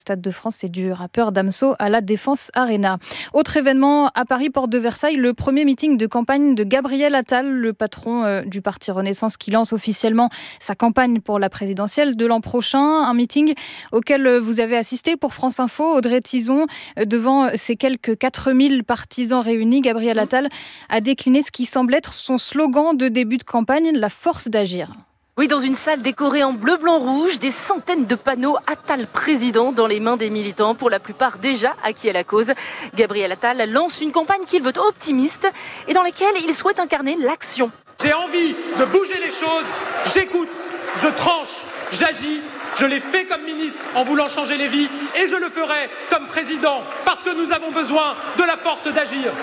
Stade de France et du rappeur Damso à la Défense Arena. Autre événement à Paris, porte de Versailles, le premier meeting de campagne de Gabriel Attal, le patron du parti Renaissance qui lance officiellement sa campagne pour la présidentielle de l'an prochain. Un meeting auquel vous avez assisté pour France Info, Audrey Tizon. Devant ses quelques 4000 partisans réunis, Gabriel Attal a décliné ce qui semble être son slogan de début de campagne, la force d'agir. Oui, dans une salle décorée en bleu, blanc, rouge, des centaines de panneaux Attal président dans les mains des militants, pour la plupart déjà acquis à la cause. Gabriel Attal lance une campagne qu'il veut optimiste et dans laquelle il souhaite incarner l'action. J'ai envie de bouger les choses, j'écoute, je tranche, j'agis. Je l'ai fait comme ministre en voulant changer les vies et je le ferai comme président parce que nous avons besoin de la force d'agir.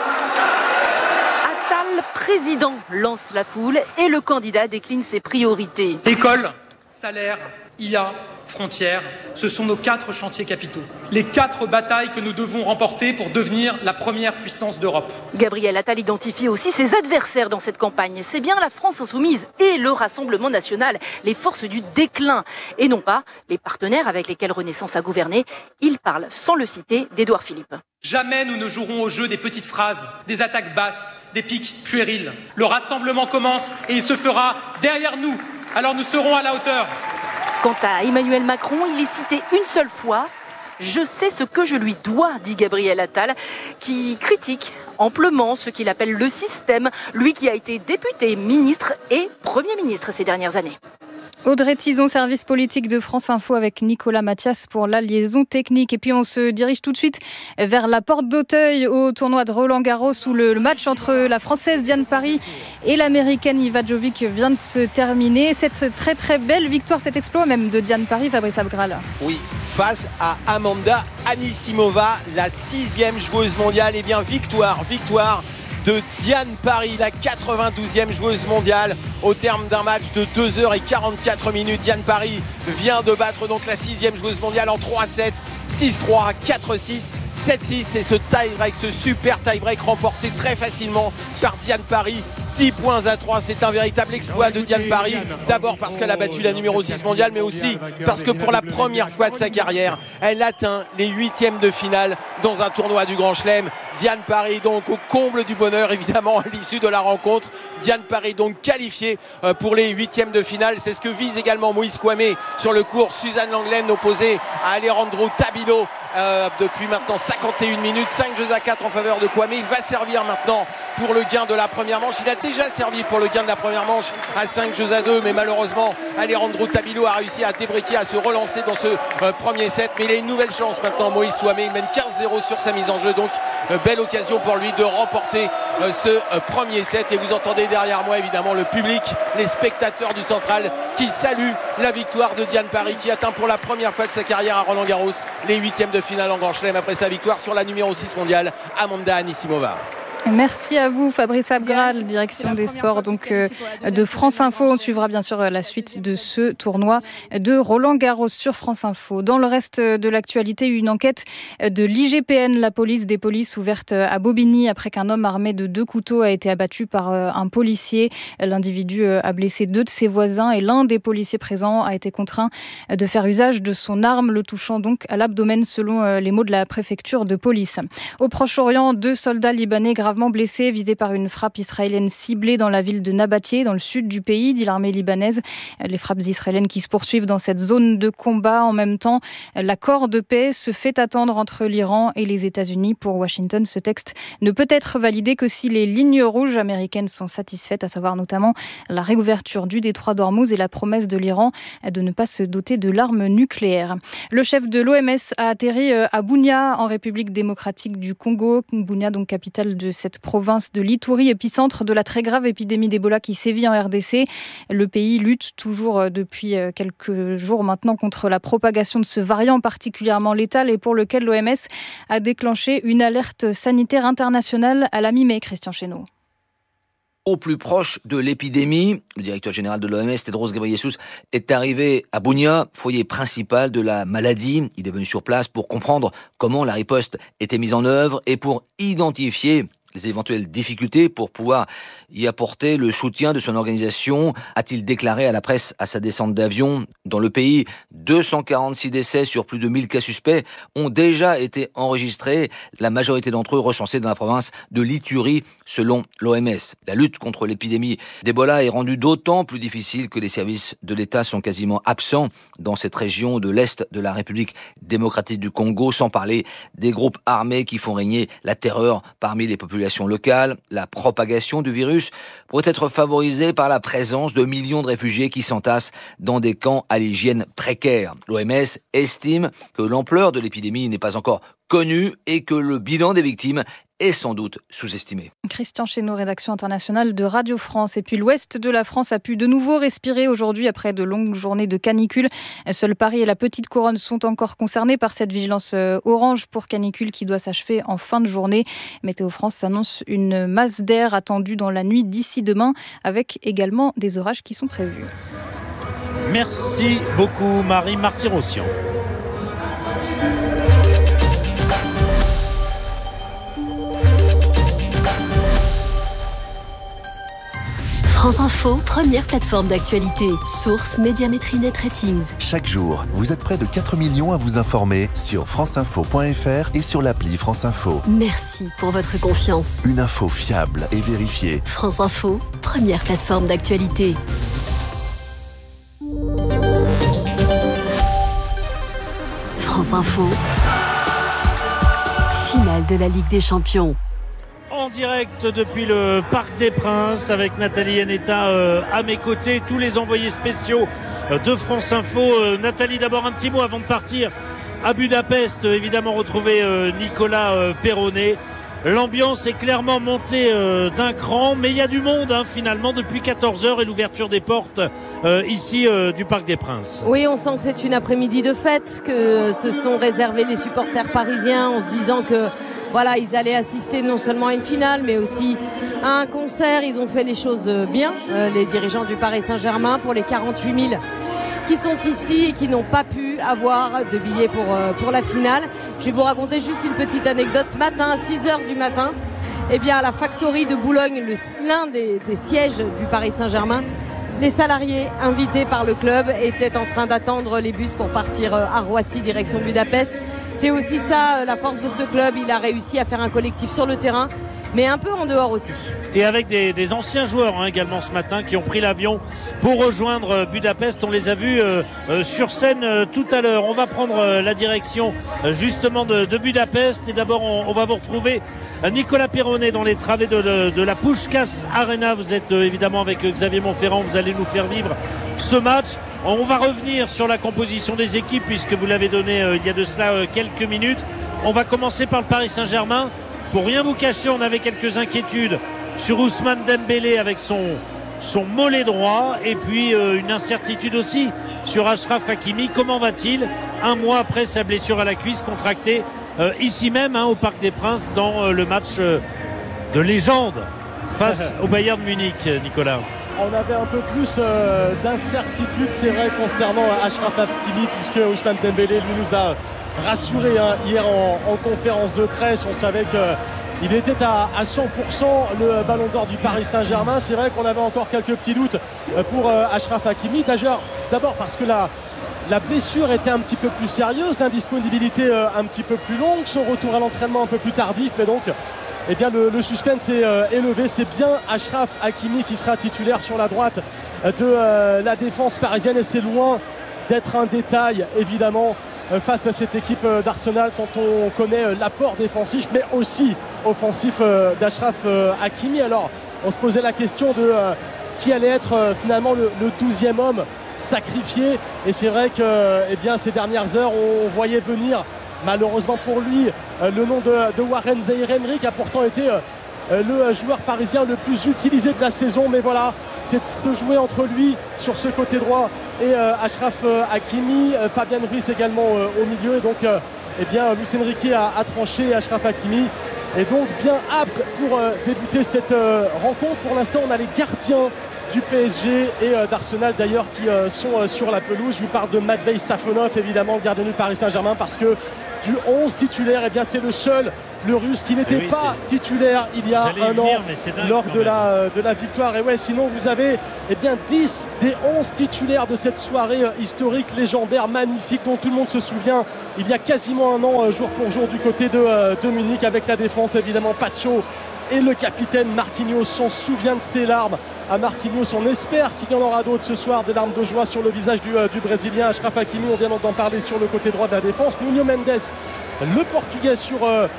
Attal président lance la foule et le candidat décline ses priorités. École, salaire, IA, frontières, ce sont nos 4 chantiers capitaux. Les 4 batailles que nous devons remporter pour devenir la première puissance d'Europe. Gabriel Attal identifie aussi ses adversaires dans cette campagne. C'est bien la France insoumise et le Rassemblement national, les forces du déclin. Et non pas les partenaires avec lesquels Renaissance a gouverné. Il parle, sans le citer, d'Édouard Philippe. Jamais nous ne jouerons au jeu des petites phrases, des attaques basses, des piques puériles. Le rassemblement commence et il se fera derrière nous. Alors nous serons à la hauteur. Quant à Emmanuel Macron, il est cité une seule fois. Je sais ce que je lui dois, dit Gabriel Attal, qui critique amplement ce qu'il appelle le système, lui qui a été député, ministre et Premier ministre ces dernières années. Audrey Tizon, service politique de France Info avec Nicolas Mathias pour la liaison technique. Et puis on se dirige tout de suite vers la porte d'Auteuil au tournoi de Roland-Garros où le match entre la Française Diane Parry et l'Américaine Iva Jovic vient de se terminer. Cette très très belle victoire, cet exploit même de Diane Parry, Fabrice Abgral. Oui, face à Amanda Anisimova, la 6e joueuse mondiale. Et bien victoire de Diane Parry, la 92e joueuse mondiale. Au terme d'un match de 2h44, Diane Parry vient de battre donc la 6e joueuse mondiale en 3-7, 6-3, 4-6, 7-6. C'est ce tie-break, ce super tie-break remporté très facilement par Diane Parry. 10 points à 3, c'est un véritable exploit de Diane Parry. D'abord parce qu'elle a battu la numéro 6 mondiale, mais aussi parce que pour la première fois de sa carrière, elle atteint les 8e de finale dans un tournoi du Grand Chelem. Diane Parry donc au comble du bonheur évidemment à l'issue de la rencontre. Diane Parry donc qualifiée pour les 8e de finale. C'est ce que vise également Moïse Kouamé sur le court. Suzanne Lenglen opposée à Alejandro Tabilo depuis maintenant 51 minutes. 5 jeux à 4 en faveur de Kouamé. Il va servir maintenant pour le gain de la première manche. Il a déjà servi pour le gain de la première manche à 5 jeux à 2, mais malheureusement Alejandro Tabilo a réussi à débriquer, à se relancer dans ce premier set. Mais il a une nouvelle chance maintenant, Moïse Kouamé. Il mène 15-0 sur sa mise en jeu, donc belle occasion pour lui de remporter ce premier set. Et vous entendez derrière moi évidemment le public, les spectateurs du Central qui saluent la victoire de Diane Parry, qui atteint pour la première fois de sa carrière à Roland-Garros les 8e de finale en Grand Chelem après sa victoire sur la numéro 6 mondiale, Amanda Anisimova. Merci à vous Fabrice Abgral, direction des sports donc de France Info. On suivra bien sûr la suite de ce tournoi de Roland-Garros sur France Info. Dans le reste de l'actualité, une enquête de l'IGPN, la police des polices, ouverte à Bobigny après qu'un homme armé de 2 couteaux a été abattu par un policier. L'individu a blessé 2 de ses voisins et l'un des policiers présents a été contraint de faire usage de son arme, le touchant donc à l'abdomen selon les mots de la préfecture de police. Au Proche-Orient, 2 soldats libanais gravement blessés, visés par une frappe israélienne ciblée dans la ville de Nabatieh, dans le sud du pays, dit l'armée libanaise. Les frappes israéliennes qui se poursuivent dans cette zone de combat. En même temps, l'accord de paix se fait attendre entre l'Iran et les États-Unis. Pour Washington, ce texte ne peut être validé que si les lignes rouges américaines sont satisfaites, à savoir notamment la réouverture du détroit d'Ormuz et la promesse de l'Iran de ne pas se doter de l'arme nucléaire. Le chef de l'OMS a atterri à Bunia, en République démocratique du Congo. Bunia, donc capitale de cette province de l'Ituri, épicentre de la très grave épidémie d'Ebola qui sévit en RDC. Le pays lutte toujours depuis quelques jours maintenant contre la propagation de ce variant particulièrement létal et pour lequel l'OMS a déclenché une alerte sanitaire internationale à la mi-mai. Christian Chesneau. Au plus proche de l'épidémie, le directeur général de l'OMS, Tedros Ghebreyesus, est arrivé à Bunia, foyer principal de la maladie. Il est venu sur place pour comprendre comment la riposte était mise en œuvre et pour identifier les éventuelles difficultés pour pouvoir y apporter le soutien de son organisation, a-t-il déclaré à la presse à sa descente d'avion. Dans le pays, 246 décès sur plus de 1000 cas suspects ont déjà été enregistrés, la majorité d'entre eux recensés dans la province de l'Ituri, selon l'OMS. La lutte contre l'épidémie d'Ebola est rendue d'autant plus difficile que les services de l'État sont quasiment absents dans cette région de l'Est de la République démocratique du Congo, sans parler des groupes armés qui font régner la terreur parmi les populations locales. La propagation du virus pourrait être favorisée par la présence de millions de réfugiés qui s'entassent dans des camps à l'hygiène précaire. L'OMS estime que l'ampleur de l'épidémie n'est pas encore connue et que le bilan des victimes est sans doute sous-estimé. Christian Chesneau, rédaction internationale de Radio France. Et puis l'ouest de la France a pu de nouveau respirer aujourd'hui après de longues journées de canicule. Seuls Paris et la Petite Couronne sont encore concernés par cette vigilance orange pour canicule qui doit s'achever en fin de journée. Météo France s'annonce une masse d'air attendue dans la nuit d'ici demain, avec également des orages qui sont prévus. Merci beaucoup Marie Martyrossian. France Info, première plateforme d'actualité. Source Médiamétrie Net Ratings. Chaque jour, vous êtes près de 4 millions à vous informer sur franceinfo.fr et sur l'appli France Info. Merci pour votre confiance. Une info fiable et vérifiée. France Info, première plateforme d'actualité. France Info, finale de la Ligue des Champions. En direct depuis le Parc des Princes avec Nathalie Henneta à mes côtés, tous les envoyés spéciaux de France Info. Nathalie, d'abord un petit mot avant de partir à Budapest, évidemment retrouver Nicolas Perronnet. L'ambiance est clairement montée d'un cran, mais il y a du monde finalement depuis 14h et l'ouverture des portes ici du Parc des Princes. Oui, on sent que c'est une après-midi de fête, que se sont réservés les supporters parisiens en se disant que voilà, ils allaient assister non seulement à une finale, mais aussi à un concert. Ils ont fait les choses bien, les dirigeants du Paris Saint-Germain, pour les 48 000 qui sont ici et qui n'ont pas pu avoir de billets pour la finale. Je vais vous raconter juste une petite anecdote. Ce matin, à 6h du matin, eh bien, à la Factory de Boulogne, l'un des sièges du Paris Saint-Germain, les salariés invités par le club étaient en train d'attendre les bus pour partir à Roissy, direction Budapest. C'est aussi ça, la force de ce club. Il a réussi à faire un collectif sur le terrain, mais un peu en dehors aussi. Et avec des anciens joueurs également ce matin qui ont pris l'avion pour rejoindre Budapest. On les a vus sur scène tout à l'heure. On va prendre la direction justement de Budapest. Et d'abord, on va vous retrouver Nicolas Perronnet dans les travées de la Puskás Arena. Vous êtes évidemment avec Xavier Montferrand. Vous allez nous faire vivre ce match. On va revenir sur la composition des équipes puisque vous l'avez donné il y a de cela quelques minutes. On va commencer par le Paris Saint-Germain. Pour rien vous cacher, on avait quelques inquiétudes sur Ousmane Dembélé avec son mollet droit et puis une incertitude aussi sur Achraf Hakimi. Comment va-t-il un mois après sa blessure à la cuisse contractée ici même au Parc des Princes dans le match de légende face au Bayern Munich, Nicolas? On avait un peu plus d'incertitude, c'est vrai, concernant Achraf Hakimi, puisque Ousmane Dembélé lui nous a rassuré hier en conférence de presse. On savait qu'il était à 100% le ballon d'or du Paris Saint-Germain. C'est vrai qu'on avait encore quelques petits doutes pour Achraf Hakimi. D'abord parce que la blessure était un petit peu plus sérieuse, l'indisponibilité un petit peu plus longue, son retour à l'entraînement un peu plus tardif, mais donc eh bien, le suspense est élevé. C'est bien Achraf Hakimi qui sera titulaire sur la droite de la défense parisienne, et c'est loin d'être un détail évidemment face à cette équipe d'Arsenal, tant on connaît l'apport défensif mais aussi offensif d'Achraf Hakimi. Alors on se posait la question de qui allait être finalement le 12e homme sacrifié, et c'est vrai que eh bien, ces dernières heures on voyait venir malheureusement pour lui le nom de Warren Zaïre-Emery, qui a pourtant été le joueur parisien le plus utilisé de la saison, mais voilà, c'est se jouer entre lui sur ce côté droit et Achraf Hakimi, Fabien Ruiz également au milieu, et donc eh bien Luis Enrique a tranché. Achraf Hakimi est donc bien apte pour débuter cette rencontre. Pour l'instant, on a les gardiens du PSG et d'Arsenal d'ailleurs qui sont sur la pelouse. Je vous parle de Matvei Safonov, évidemment le gardien du Paris Saint-Germain, parce que du 11 titulaire, eh bien c'est le seul, le Russe, qui n'était pas titulaire il y a un an lors de la victoire. Et ouais, sinon vous avez 10 des 11 titulaires de cette soirée historique, légendaire, magnifique, dont tout le monde se souvient il y a quasiment un an, jour pour jour, du côté de Munich, avec la défense évidemment Pacho et le capitaine Marquinhos. On se souvient de ses larmes à Marquinhos. On espère qu'il y en aura d'autres ce soir, des larmes de joie sur le visage du Brésilien. Achraf Hakimi, on vient d'en parler, sur le côté droit de la défense. Nuno Mendes, le Portugais, sur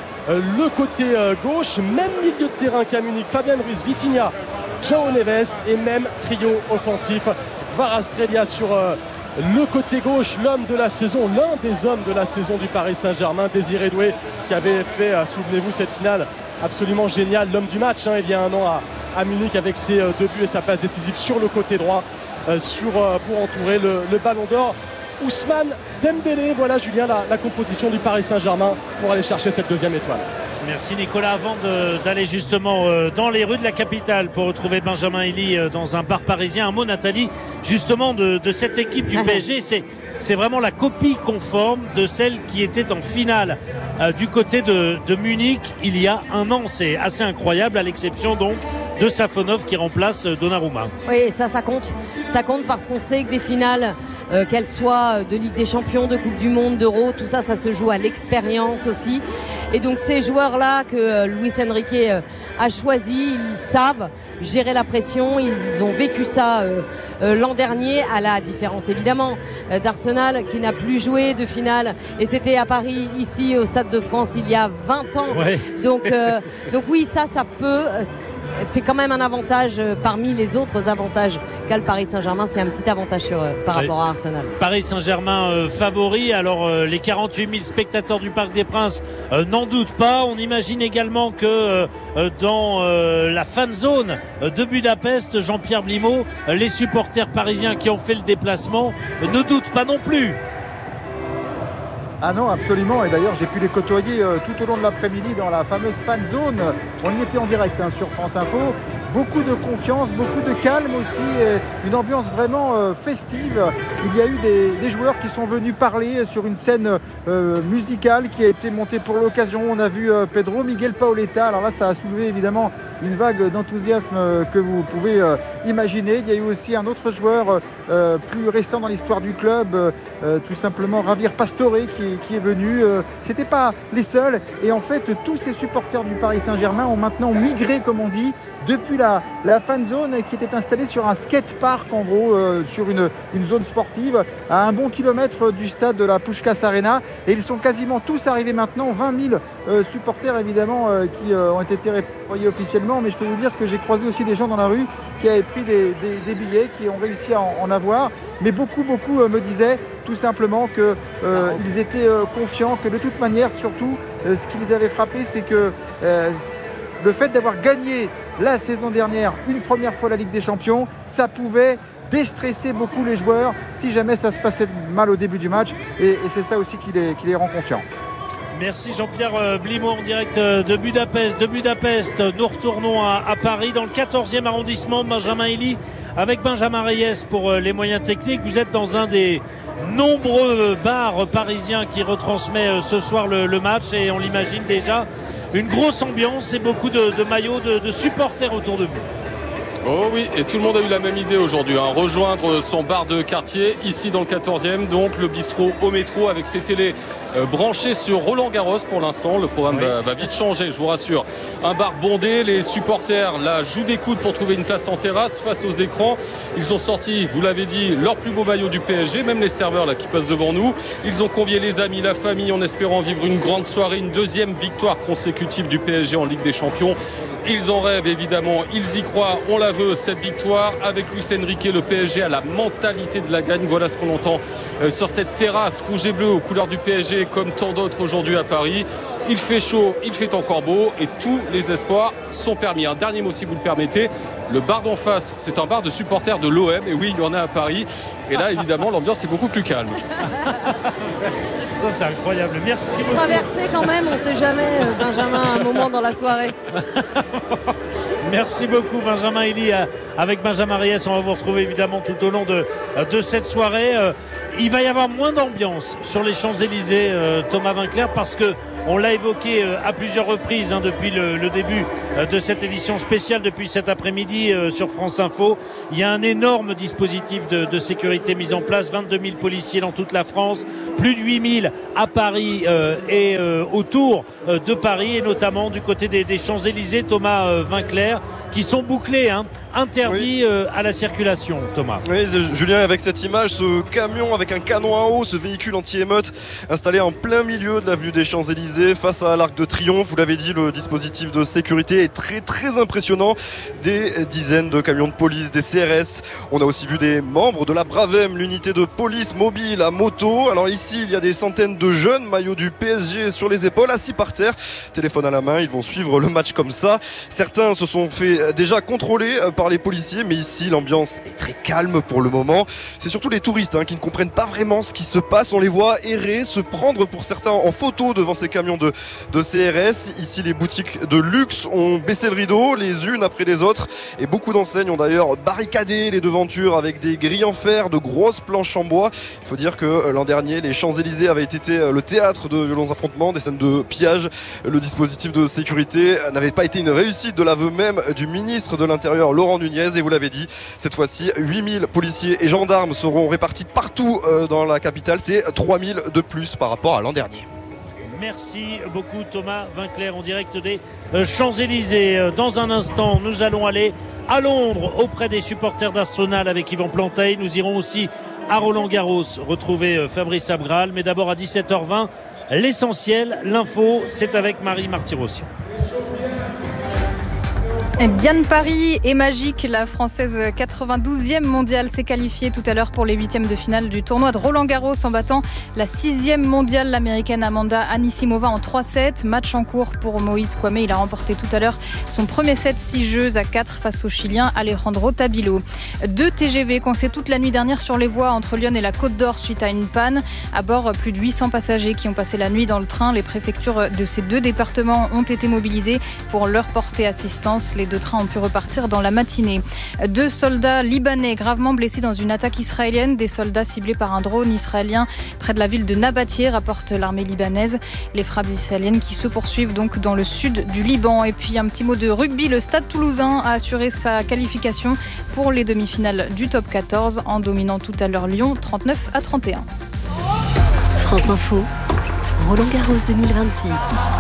le côté gauche. Même milieu de terrain qu'à Munich, Fabian Ruiz, Vitinha, João Neves, et même trio offensif, Kvaratskhelia sur le côté gauche, l'homme de la saison, l'un des hommes de la saison du Paris Saint-Germain, Désiré Doué, qui avait fait, souvenez-vous, cette finale absolument géniale, l'homme du match il y a un an à Munich, avec ses 2 buts et sa passe décisive sur le côté droit, pour entourer le Ballon d'Or, Ousmane Dembélé. Voilà, Julien, la composition du Paris Saint-Germain pour aller chercher cette 2e étoile. Merci Nicolas. Avant d'aller justement dans les rues de la capitale pour retrouver Benjamin Elie dans un bar parisien, un mot, Nathalie, justement de cette équipe du PSG. C'est vraiment la copie conforme de celle qui était en finale du côté de Munich il y a un an. C'est assez incroyable, à l'exception donc de Safonov qui remplace Donnarumma. Oui, ça compte. Ça compte parce qu'on sait que des finales, qu'elles soient de Ligue des Champions, de Coupe du Monde, d'Euro, tout ça, ça se joue à l'expérience aussi. Et donc ces joueurs-là que Luis Enrique a choisi, ils savent gérer la pression. Ils ont vécu ça l'an dernier, à la différence évidemment d'Arsenal, qui n'a plus joué de finale, et c'était à Paris, ici au Stade de France, il y a 20 ans. Ouais. Donc oui, ça peut... C'est quand même un avantage parmi les autres avantages qu'a le Paris Saint-Germain. C'est un petit avantage par rapport à Arsenal. Paris Saint-Germain favori. Alors les 48 000 spectateurs du Parc des Princes n'en doutent pas. On imagine également que dans la fan zone de Budapest, Jean-Pierre Blimaud, les supporters parisiens qui ont fait le déplacement ne doutent pas non plus. Ah non, absolument, et d'ailleurs j'ai pu les côtoyer tout au long de l'après-midi dans la fameuse fan zone. On y était en direct sur France Info. Beaucoup de confiance, beaucoup de calme aussi, une ambiance vraiment festive. Il y a eu des joueurs qui sont venus parler sur une scène musicale qui a été montée pour l'occasion. On a vu Pedro Miguel Paoletta. Alors là, ça a soulevé évidemment une vague d'enthousiasme que vous pouvez imaginer. Il y a eu aussi un autre joueur plus récent dans l'histoire du club, tout simplement Javier Pastore, qui est venu. C'était pas les seuls, et en fait tous ces supporters du Paris Saint-Germain ont maintenant migré, comme on dit, depuis la fan zone qui était installée sur un skatepark, en gros, sur une zone sportive à un bon kilomètre du stade de la Puskás Arena, et ils sont quasiment tous arrivés maintenant, 20 000 supporters évidemment qui ont été répertoriés officiellement, mais je peux vous dire que j'ai croisé aussi des gens dans la rue qui avaient pris des billets, qui ont réussi à en avoir, mais beaucoup me disaient tout simplement qu'ils étaient confiants, que de toute manière, surtout, ce qui les avait frappés, c'est que le fait d'avoir gagné la saison dernière une première fois la Ligue des Champions, ça pouvait déstresser beaucoup les joueurs si jamais ça se passait mal au début du match, et c'est ça aussi qui les rend confiants. Merci Jean-Pierre Blimaud en direct de Budapest. De Budapest, nous retournons à Paris, dans le 14e arrondissement. Benjamin Elie avec Benjamin Reyes pour les moyens techniques. Vous êtes dans un des nombreux bars parisiens qui retransmet ce soir le match, et on l'imagine déjà, une grosse ambiance et beaucoup de maillots de supporters autour de vous. Oh oui, et tout le monde a eu la même idée aujourd'hui, rejoindre son bar de quartier ici dans le 14e, donc le bistrot au métro, avec ses télés branchées sur Roland Garros pour l'instant. Le programme va vite changer, je vous rassure. Un bar bondé, les supporters là jouent des coudes pour trouver une place en terrasse face aux écrans. Ils ont sorti, vous l'avez dit, leur plus beau maillot du PSG, même les serveurs là qui passent devant nous. Ils ont convié les amis, la famille, en espérant vivre une grande soirée, une deuxième victoire consécutive du PSG en Ligue des Champions. Ils en rêvent évidemment, ils y croient, on la veut cette victoire. Avec Luis Enrique, le PSG a la mentalité de la gagne. Voilà ce qu'on entend sur cette terrasse rouge et bleu aux couleurs du PSG, comme tant d'autres aujourd'hui à Paris. Il fait chaud, il fait encore beau, et tous les espoirs sont permis. Un dernier mot si vous le permettez, le bar d'en face, c'est un bar de supporters de l'OM, et oui, il y en a à Paris, et là évidemment l'ambiance est beaucoup plus calme. Ça c'est incroyable, merci beaucoup. Traverser quand même, on ne sait jamais, Benjamin, un moment dans la soirée. Merci beaucoup Benjamin Elie. Avec Benjamin Riès, on va vous retrouver évidemment tout au long de cette soirée. Il va y avoir moins d'ambiance sur les Champs-Élysées, Thomas Vinclair, parce que on l'a évoqué à plusieurs reprises depuis le début de cette édition spéciale, depuis cet après-midi sur France Info. Il y a un énorme dispositif de sécurité mis en place, 22 000 policiers dans toute la France, plus de 8 000 à Paris et autour de Paris, et notamment du côté des Champs-Élysées, Thomas Vinclair, qui sont bouclés, interdits à la circulation, Thomas. Oui, Julien, avec cette image, ce camion avec un canon à eau, ce véhicule anti-émeute installé en plein milieu de l'avenue des Champs-Élysées face à l'Arc de Triomphe. Vous l'avez dit, le dispositif de sécurité est très très impressionnant. Des dizaines de camions de police, des CRS. On a aussi vu des membres de la Bravem, l'unité de police mobile à moto. Alors ici, il y a des centaines de jeunes, maillots du PSG sur les épaules, assis par terre, téléphone à la main. Ils vont suivre le match comme ça. Certains se sont fait déjà contrôler par les policiers, mais ici l'ambiance est très calme pour le moment. C'est surtout les touristes qui ne comprennent pas vraiment ce qui se passe. On les voit errer, se prendre pour certains en photo devant ces camions de CRS. Ici, les boutiques de luxe ont baissé le rideau les unes après les autres, et beaucoup d'enseignes ont d'ailleurs barricadé les devantures avec des grilles en fer, de grosses planches en bois. Il faut dire que l'an dernier, les Champs-Élysées avaient été le théâtre de violents affrontements, des scènes de pillage. Le dispositif de sécurité n'avait pas été une réussite, de l'aveu même du ministre de l'Intérieur Laurent Nunez. Et vous l'avez dit, cette fois-ci 8000 policiers et gendarmes seront répartis partout dans la capitale. C'est 3000 de plus par rapport à l'an dernier. Merci beaucoup Thomas Vinclair en direct des Champs-Élysées. Dans un instant, nous allons aller à Londres auprès des supporters d'Arsenal avec Yvan Planteil. Nous irons aussi à Roland-Garros retrouver Fabrice Abgral. Mais d'abord à 17h20, l'essentiel, l'info, c'est avec Marie Martirossi. Diane Parry est magique. La Française 92e mondiale s'est qualifiée tout à l'heure pour les 8e de finale du tournoi de Roland-Garros en battant la 6e mondiale, l'américaine Amanda Anisimova, en 3-7. Match en cours pour Moïse Kouame. Il a remporté tout à l'heure son premier set 6-4 face au Chilien Alejandro Tabilo. 2 TGV coincés toute la nuit dernière sur les voies entre Lyon et la Côte d'Or suite à une panne. À bord, plus de 800 passagers qui ont passé la nuit dans le train. Les préfectures de ces 2 départements ont été mobilisées pour leur porter assistance. Les 2 trains ont pu repartir dans la matinée. 2 soldats libanais gravement blessés dans une attaque israélienne. Des soldats ciblés par un drone israélien près de la ville de Nabatieh, rapporte l'armée libanaise. Les frappes israéliennes qui se poursuivent donc dans le sud du Liban. Et puis un petit mot de rugby. Le Stade Toulousain a assuré sa qualification pour les demi-finales du top 14 en dominant tout à l'heure Lyon 39-31. France Info, Roland-Garros 2026.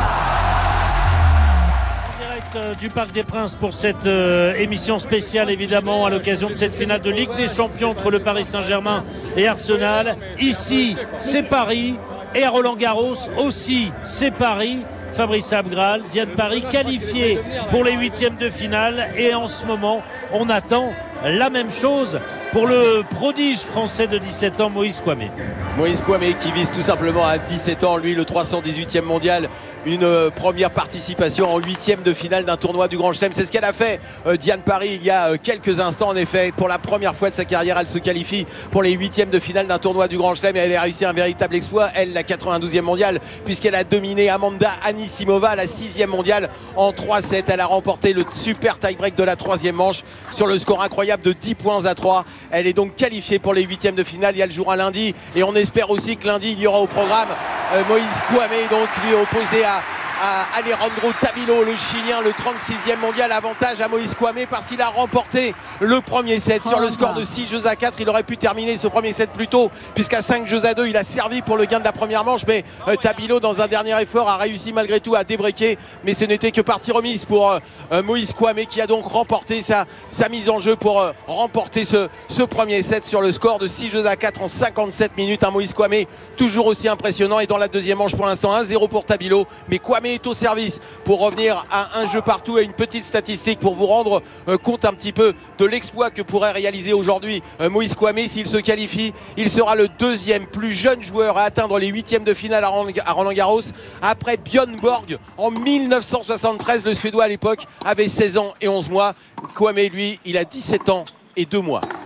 Du Parc des Princes pour cette émission spéciale, évidemment à l'occasion de cette finale de Ligue des Champions entre le Paris Saint-Germain et Arsenal. Ici c'est Paris, et à Roland-Garros aussi c'est Paris. Fabrice Abgral, Diane Parry qualifiée pour les 8e de finale, et en ce moment on attend la même chose pour le prodige français de 17 ans, Moïse Kouame. Moïse Kouame qui vise tout simplement à 17 ans, lui le 318e mondial, une première participation en 8e de finale d'un tournoi du Grand Chelem. C'est ce qu'elle a fait, Diane Parry, il y a quelques instants. En effet, pour la première fois de sa carrière, elle se qualifie pour les 8e de finale d'un tournoi du Grand Chelem, et elle a réussi un véritable exploit, elle la 92e mondiale, puisqu'elle a dominé Amanda Anisimova, la 6e mondiale, en 3-7. Elle a remporté le super tie-break de la 3e manche sur le score incroyable de 10-3. Elle est donc qualifiée pour les 8e de finale, et elle jouera lundi, et on espère aussi que lundi il y aura au programme Moïse Kouame, donc lui opposé à Alejandro Tabilo, le Chilien, le 36e mondial. Avantage à Moïse Kouame parce qu'il a remporté le premier set sur le score de 6-4. Il aurait pu terminer ce premier set plus tôt, puisqu'à 5-2, il a servi pour le gain de la première manche, mais Tabilo, dans un dernier effort, a réussi malgré tout à débreaker, mais ce n'était que partie remise pour Moïse Kouame, qui a donc remporté sa mise en jeu pour remporter ce premier set sur le score de 6-4 en 57 minutes. Un Moïse Kouame toujours aussi impressionnant, et dans la deuxième manche pour l'instant 1-0 pour Tabilo, mais Kouame est au service pour revenir à un jeu partout. Et une petite statistique pour vous rendre compte un petit peu de l'exploit que pourrait réaliser aujourd'hui Moïse Kouame. S'il se qualifie, il sera le 2e plus jeune joueur à atteindre les 8e de finale à Roland-Garros, après Björn Borg en 1973. Le Suédois à l'époque avait 16 ans et 11 mois. Kouame, lui, il a 17 ans et 2 mois.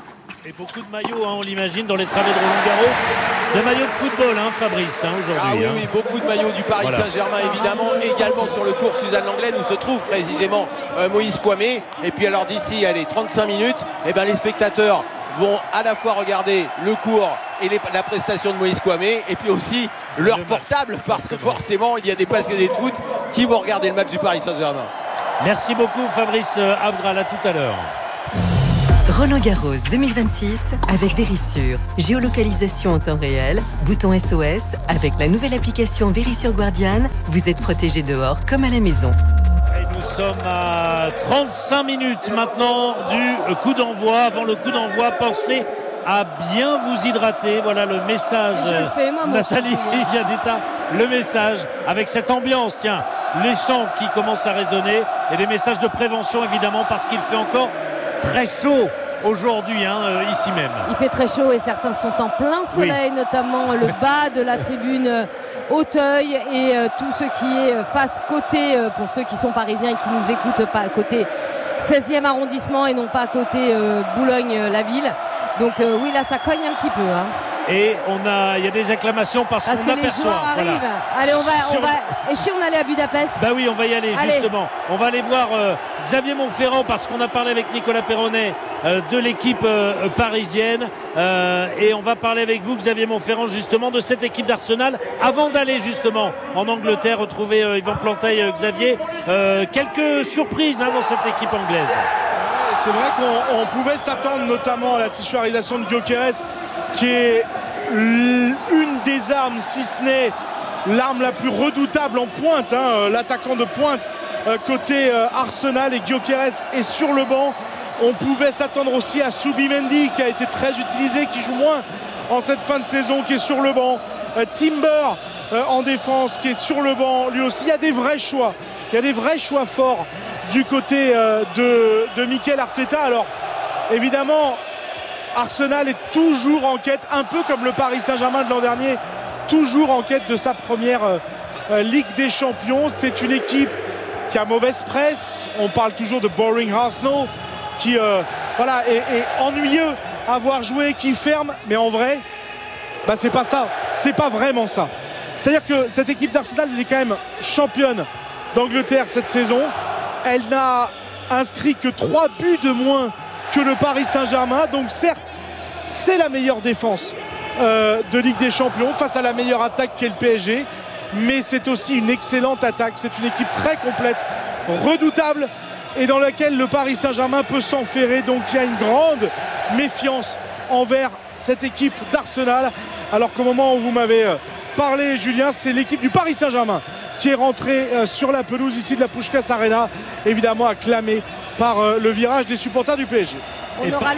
Et beaucoup de maillots, on l'imagine, dans les travées de Roland-Garros. De maillots de football, Fabrice, aujourd'hui. Ah oui, beaucoup de maillots du Paris Saint-Germain, évidemment. Également sur le court Suzanne Lenglen, où se trouve précisément Moïse Kouamé. Et puis alors d'ici, 35 minutes, les spectateurs vont à la fois regarder le cours et la prestation de Moïse Kouamé, et puis aussi leur portable, parce que forcément, il y a des passionnés de foot qui vont regarder le match du Paris Saint-Germain. Merci beaucoup, Fabrice Abgral. À tout à l'heure. Roland-Garros 2026 avec Verisure. Géolocalisation en temps réel, bouton SOS. Avec la nouvelle application Verisure Guardian, vous êtes protégé dehors comme à la maison. Et nous sommes à 35 minutes maintenant du coup d'envoi. Avant le coup d'envoi, pensez à bien vous hydrater. Voilà le message. Je le fais, moi, Nathalie Gadetta, le message avec cette ambiance. Tiens, les chants qui commencent à résonner et des messages de prévention, évidemment, parce qu'il fait encore très chaud aujourd'hui, ici même. Il fait très chaud et certains sont en plein soleil, notamment le bas de la tribune Auteuil et tout ce qui est face côté, pour ceux qui sont parisiens et qui nous écoutent, pas côté 16e arrondissement et non pas côté Boulogne-la-Ville. Donc oui, là ça cogne un petit peu. Et il y a des acclamations parce qu'on que les joueurs arrivent. Allez, on va. Et si on allait à Budapest? Bah oui, on va y aller. Justement. On va aller voir Xavier Monferrand, parce qu'on a parlé avec Nicolas Perronnet de l'équipe parisienne, et on va parler avec vous, Xavier Monferrand, justement de cette équipe d'Arsenal, avant d'aller justement en Angleterre retrouver Yvan Plantey. Xavier, quelques surprises dans cette équipe anglaise. C'est vrai qu'on pouvait s'attendre notamment à la titularisation de Gyökeres, qui est une des armes, si ce n'est l'arme la plus redoutable en pointe, l'attaquant de pointe côté Arsenal, et Gyökeres est sur le banc. On pouvait s'attendre aussi à Subimendi, qui a été très utilisé, qui joue moins en cette fin de saison, qui est sur le banc. Timber en défense, qui est sur le banc lui aussi. Il y a des vrais choix, forts du côté de Mikel Arteta. Alors évidemment, Arsenal est toujours en quête, un peu comme le Paris Saint-Germain de l'an dernier, toujours en quête de sa première Ligue des Champions. C'est une équipe qui a mauvaise presse. On parle toujours de boring Arsenal, qui est ennuyeux à voir jouer, qui ferme. Mais en vrai, c'est pas ça. C'est pas vraiment ça. C'est-à-dire que cette équipe d'Arsenal, elle est quand même championne d'Angleterre cette saison. Elle n'a inscrit que 3 buts de moins que le Paris Saint-Germain. Donc certes, c'est la meilleure défense de Ligue des Champions face à la meilleure attaque qu'est le PSG. Mais c'est aussi une excellente attaque. C'est une équipe très complète, redoutable, et dans laquelle le Paris Saint-Germain peut s'enferrer. Donc il y a une grande méfiance envers cette équipe d'Arsenal. Alors qu'au moment où vous m'avez parlé, Julien, c'est l'équipe du Paris Saint-Germain qui est rentrée sur la pelouse ici de la Puskás Arena, évidemment acclamée par le virage des supporters du PSG. On aura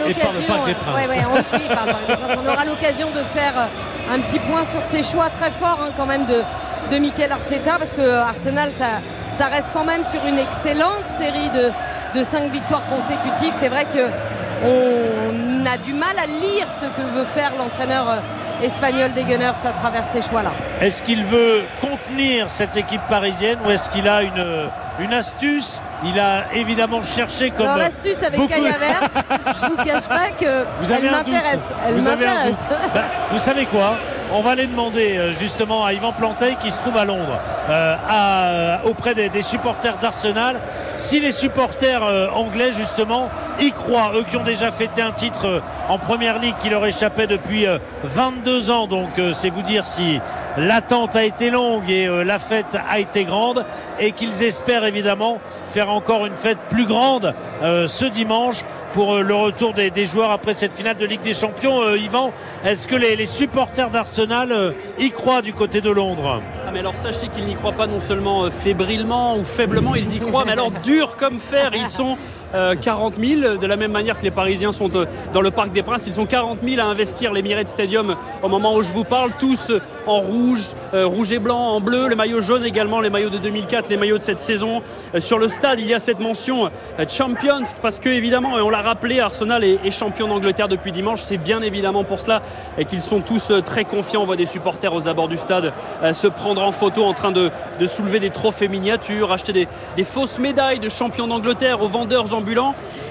l'occasion de faire un petit point sur ces choix très forts quand même de Mikel Arteta, parce que Arsenal ça reste quand même sur une excellente série de 5 victoires consécutives. C'est vrai qu'on a du mal à lire ce que veut faire l'entraîneur espagnol des Gunners à travers ces choix-là. Est-ce qu'il veut contenir cette équipe parisienne, ou est-ce qu'il a une astuce? Il a évidemment cherché comme... Alors l'astuce avec Kai Havertz, je vous cache pas que elle m'intéresse. Vous savez quoi? On va aller demander justement à Yvan Plantey, qui se trouve à Londres, auprès des supporters d'Arsenal, si les supporters anglais justement y croient, eux qui ont déjà fêté un titre en Première Ligue qui leur échappait depuis 22 ans. Donc c'est vous dire si l'attente a été longue et la fête a été grande, et qu'ils espèrent évidemment faire encore une fête plus grande ce dimanche pour le retour des joueurs après cette finale de Ligue des Champions. Yvan, est-ce que les supporters d'Arsenal y croient du côté de Londres? Mais alors sachez qu'ils n'y croient pas non seulement fébrilement ou faiblement, ils y croient, mais alors dur comme fer. Ils sont 40 000, de la même manière que les Parisiens sont dans le Parc des Princes. Ils sont 40 000 à investir l'Emirates Stadium au moment où je vous parle, tous en rouge, rouge et blanc, en bleu, le maillot jaune également, les maillots de 2004, les maillots de cette saison. Sur le stade, il y a cette mention Champions, parce que évidemment, et on l'a rappelé, Arsenal est champion d'Angleterre depuis dimanche. C'est bien évidemment pour cela et qu'ils sont tous très confiants. On voit des supporters aux abords du stade se prendre en photo en train de soulever des trophées miniatures, acheter des fausses médailles de champion d'Angleterre aux vendeurs ambulants.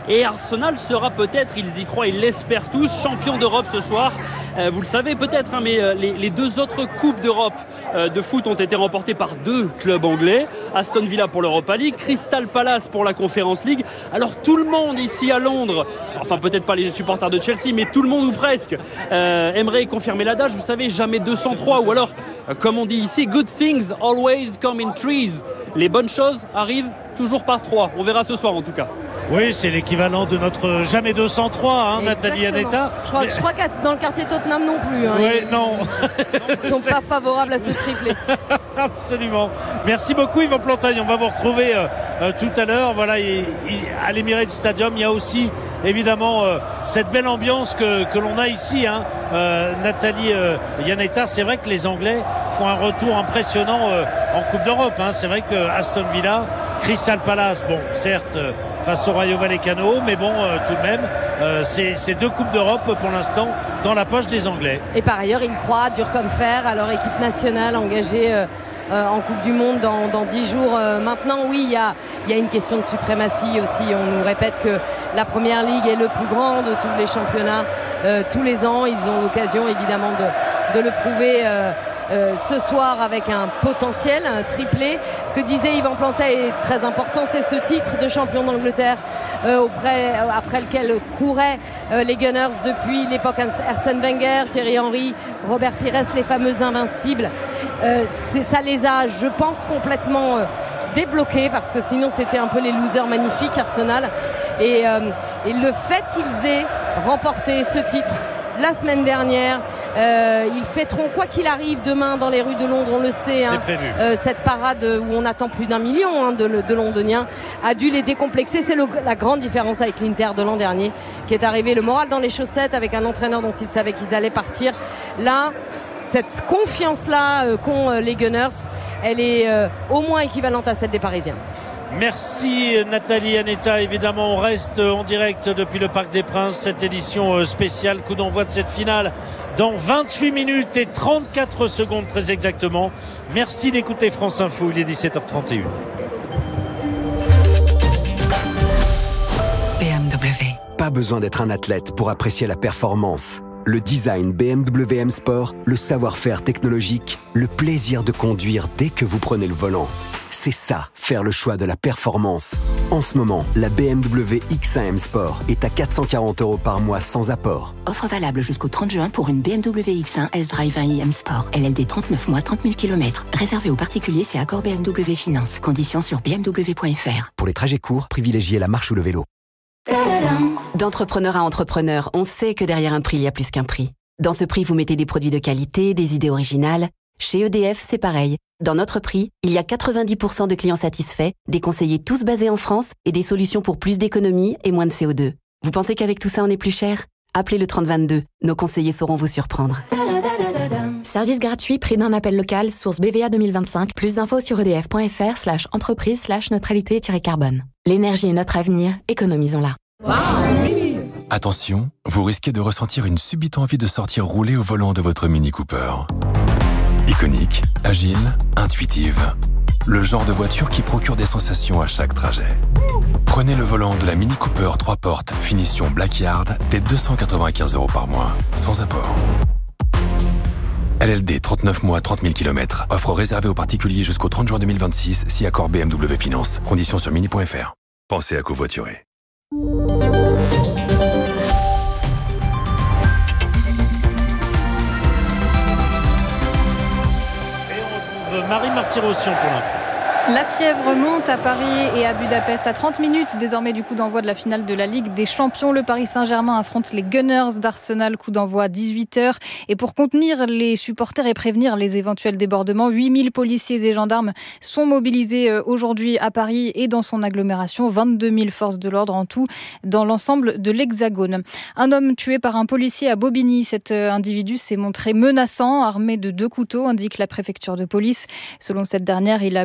Et Arsenal sera peut-être, ils y croient, ils l'espèrent tous, champion d'Europe ce soir. Vous le savez peut-être, hein, mais les deux autres coupes d'Europe de foot ont été remportées par deux clubs anglais. Aston Villa pour l'Europa League, Crystal Palace pour la Conference League. Alors tout le monde ici à Londres, enfin peut-être pas les supporters de Chelsea, mais tout le monde ou presque, aimerait confirmer l'adage, vous savez, jamais 203. Ou alors, comme on dit ici, good things always come in threes. Les bonnes choses arrivent toujours par 3. On verra ce soir en tout cas. Oui, c'est l'équivalent de notre jamais 203, Nathalie Anetta. Je crois que dans le quartier Tottenham non plus. Oui, non. Ils ne sont pas favorables à ce triplé. Absolument. Merci beaucoup Yvan Plantagne. On va vous retrouver tout à l'heure. Voilà, à l'Emirates Stadium, il y a aussi évidemment cette belle ambiance que l'on a ici. Nathalie Anetta, c'est vrai que les Anglais font un retour impressionnant en Coupe d'Europe. C'est vrai que Aston Villa, Crystal Palace, bon, certes, face au Rayo Vallecano, mais bon, tout de même, c'est deux Coupes d'Europe pour l'instant dans la poche des Anglais. Et par ailleurs, ils croient dur comme fer à leur équipe nationale engagée en Coupe du Monde dans 10 jours. Maintenant, oui, il y a une question de suprématie aussi. On nous répète que la Première Ligue est le plus grand de tous les championnats. Tous les ans, ils ont l'occasion évidemment de le prouver. Ce soir avec un potentiel, un triplé. Ce que disait Yvan Plantet est très important, c'est ce titre de champion d'Angleterre après lequel couraient les Gunners depuis l'époque Arsène Wenger, Thierry Henry, Robert Pires, les fameux invincibles. Ça les a, je pense, complètement débloqués, parce que sinon c'était un peu les losers magnifiques, Arsenal. Et le fait qu'ils aient remporté ce titre la semaine dernière, ils fêteront quoi qu'il arrive demain dans les rues de Londres, on le sait. Cette parade où on attend plus d'1 million de Londoniens a dû les décomplexer. C'est la grande différence avec l'Inter de l'an dernier, qui est arrivé le moral dans les chaussettes avec un entraîneur dont ils savaient qu'ils allaient partir. Là, cette confiance-là qu'ont les Gunners, elle est au moins équivalente à celle des Parisiens. Merci Nathalie Anetta. Évidemment, on reste en direct depuis le Parc des Princes. Cette édition spéciale, coup d'envoi de cette finale dans 28 minutes et 34 secondes très exactement. Merci d'écouter France Info, il est 17h31. BMW. Pas besoin d'être un athlète pour apprécier la performance. Le design BMW M Sport, le savoir-faire technologique, le plaisir de conduire dès que vous prenez le volant. C'est ça, faire le choix de la performance. En ce moment, la BMW X1 M Sport est à 440 € par mois sans apport. Offre valable jusqu'au 30 juin pour une BMW X1 S-Drive 1i M Sport. LLD 39 mois, 30 000 km. Réservé aux particuliers, c'est accord BMW Finance. Conditions sur bmw.fr. Pour les trajets courts, privilégiez la marche ou le vélo. D'entrepreneur à entrepreneur, on sait que derrière un prix, il y a plus qu'un prix. Dans ce prix, vous mettez des produits de qualité, des idées originales. Chez EDF, c'est pareil. Dans notre prix, il y a 90% de clients satisfaits, des conseillers tous basés en France et des solutions pour plus d'économie et moins de CO2. Vous pensez qu'avec tout ça, on est plus cher ? Appelez le 3022. Nos conseillers sauront vous surprendre. Service gratuit, prix d'un appel local, source BVA 2025. Plus d'infos sur edf.fr/entreprise/neutralité-carbone. L'énergie est notre avenir, économisons-la. Attention, vous risquez de ressentir une subite envie de sortir rouler au volant de votre Mini Cooper. Iconique, agile, intuitive. Le genre de voiture qui procure des sensations à chaque trajet. Prenez le volant de la Mini Cooper 3 portes, finition Blackyard, dès 295 € par mois, sans apport. LLD 39 mois, 30 000 km. Offre réservée aux particuliers jusqu'au 30 juin 2026, si accord BMW Finance. Conditions sur mini.fr. Pensez à covoiturer. Marie Martirossion pour l'info. La fièvre monte à Paris et à Budapest à 30 minutes désormais du coup d'envoi de la finale de la Ligue des Champions. Le Paris Saint-Germain affronte les Gunners d'Arsenal, coup d'envoi à 18h. Et pour contenir les supporters et prévenir les éventuels débordements, 8000 policiers et gendarmes sont mobilisés aujourd'hui à Paris et dans son agglomération. 22 000 forces de l'ordre en tout dans l'ensemble de l'Hexagone. Un homme tué par un policier à Bobigny. Cet individu s'est montré menaçant, armé de 2 couteaux, indique la préfecture de police. Selon cette dernière, il a blessé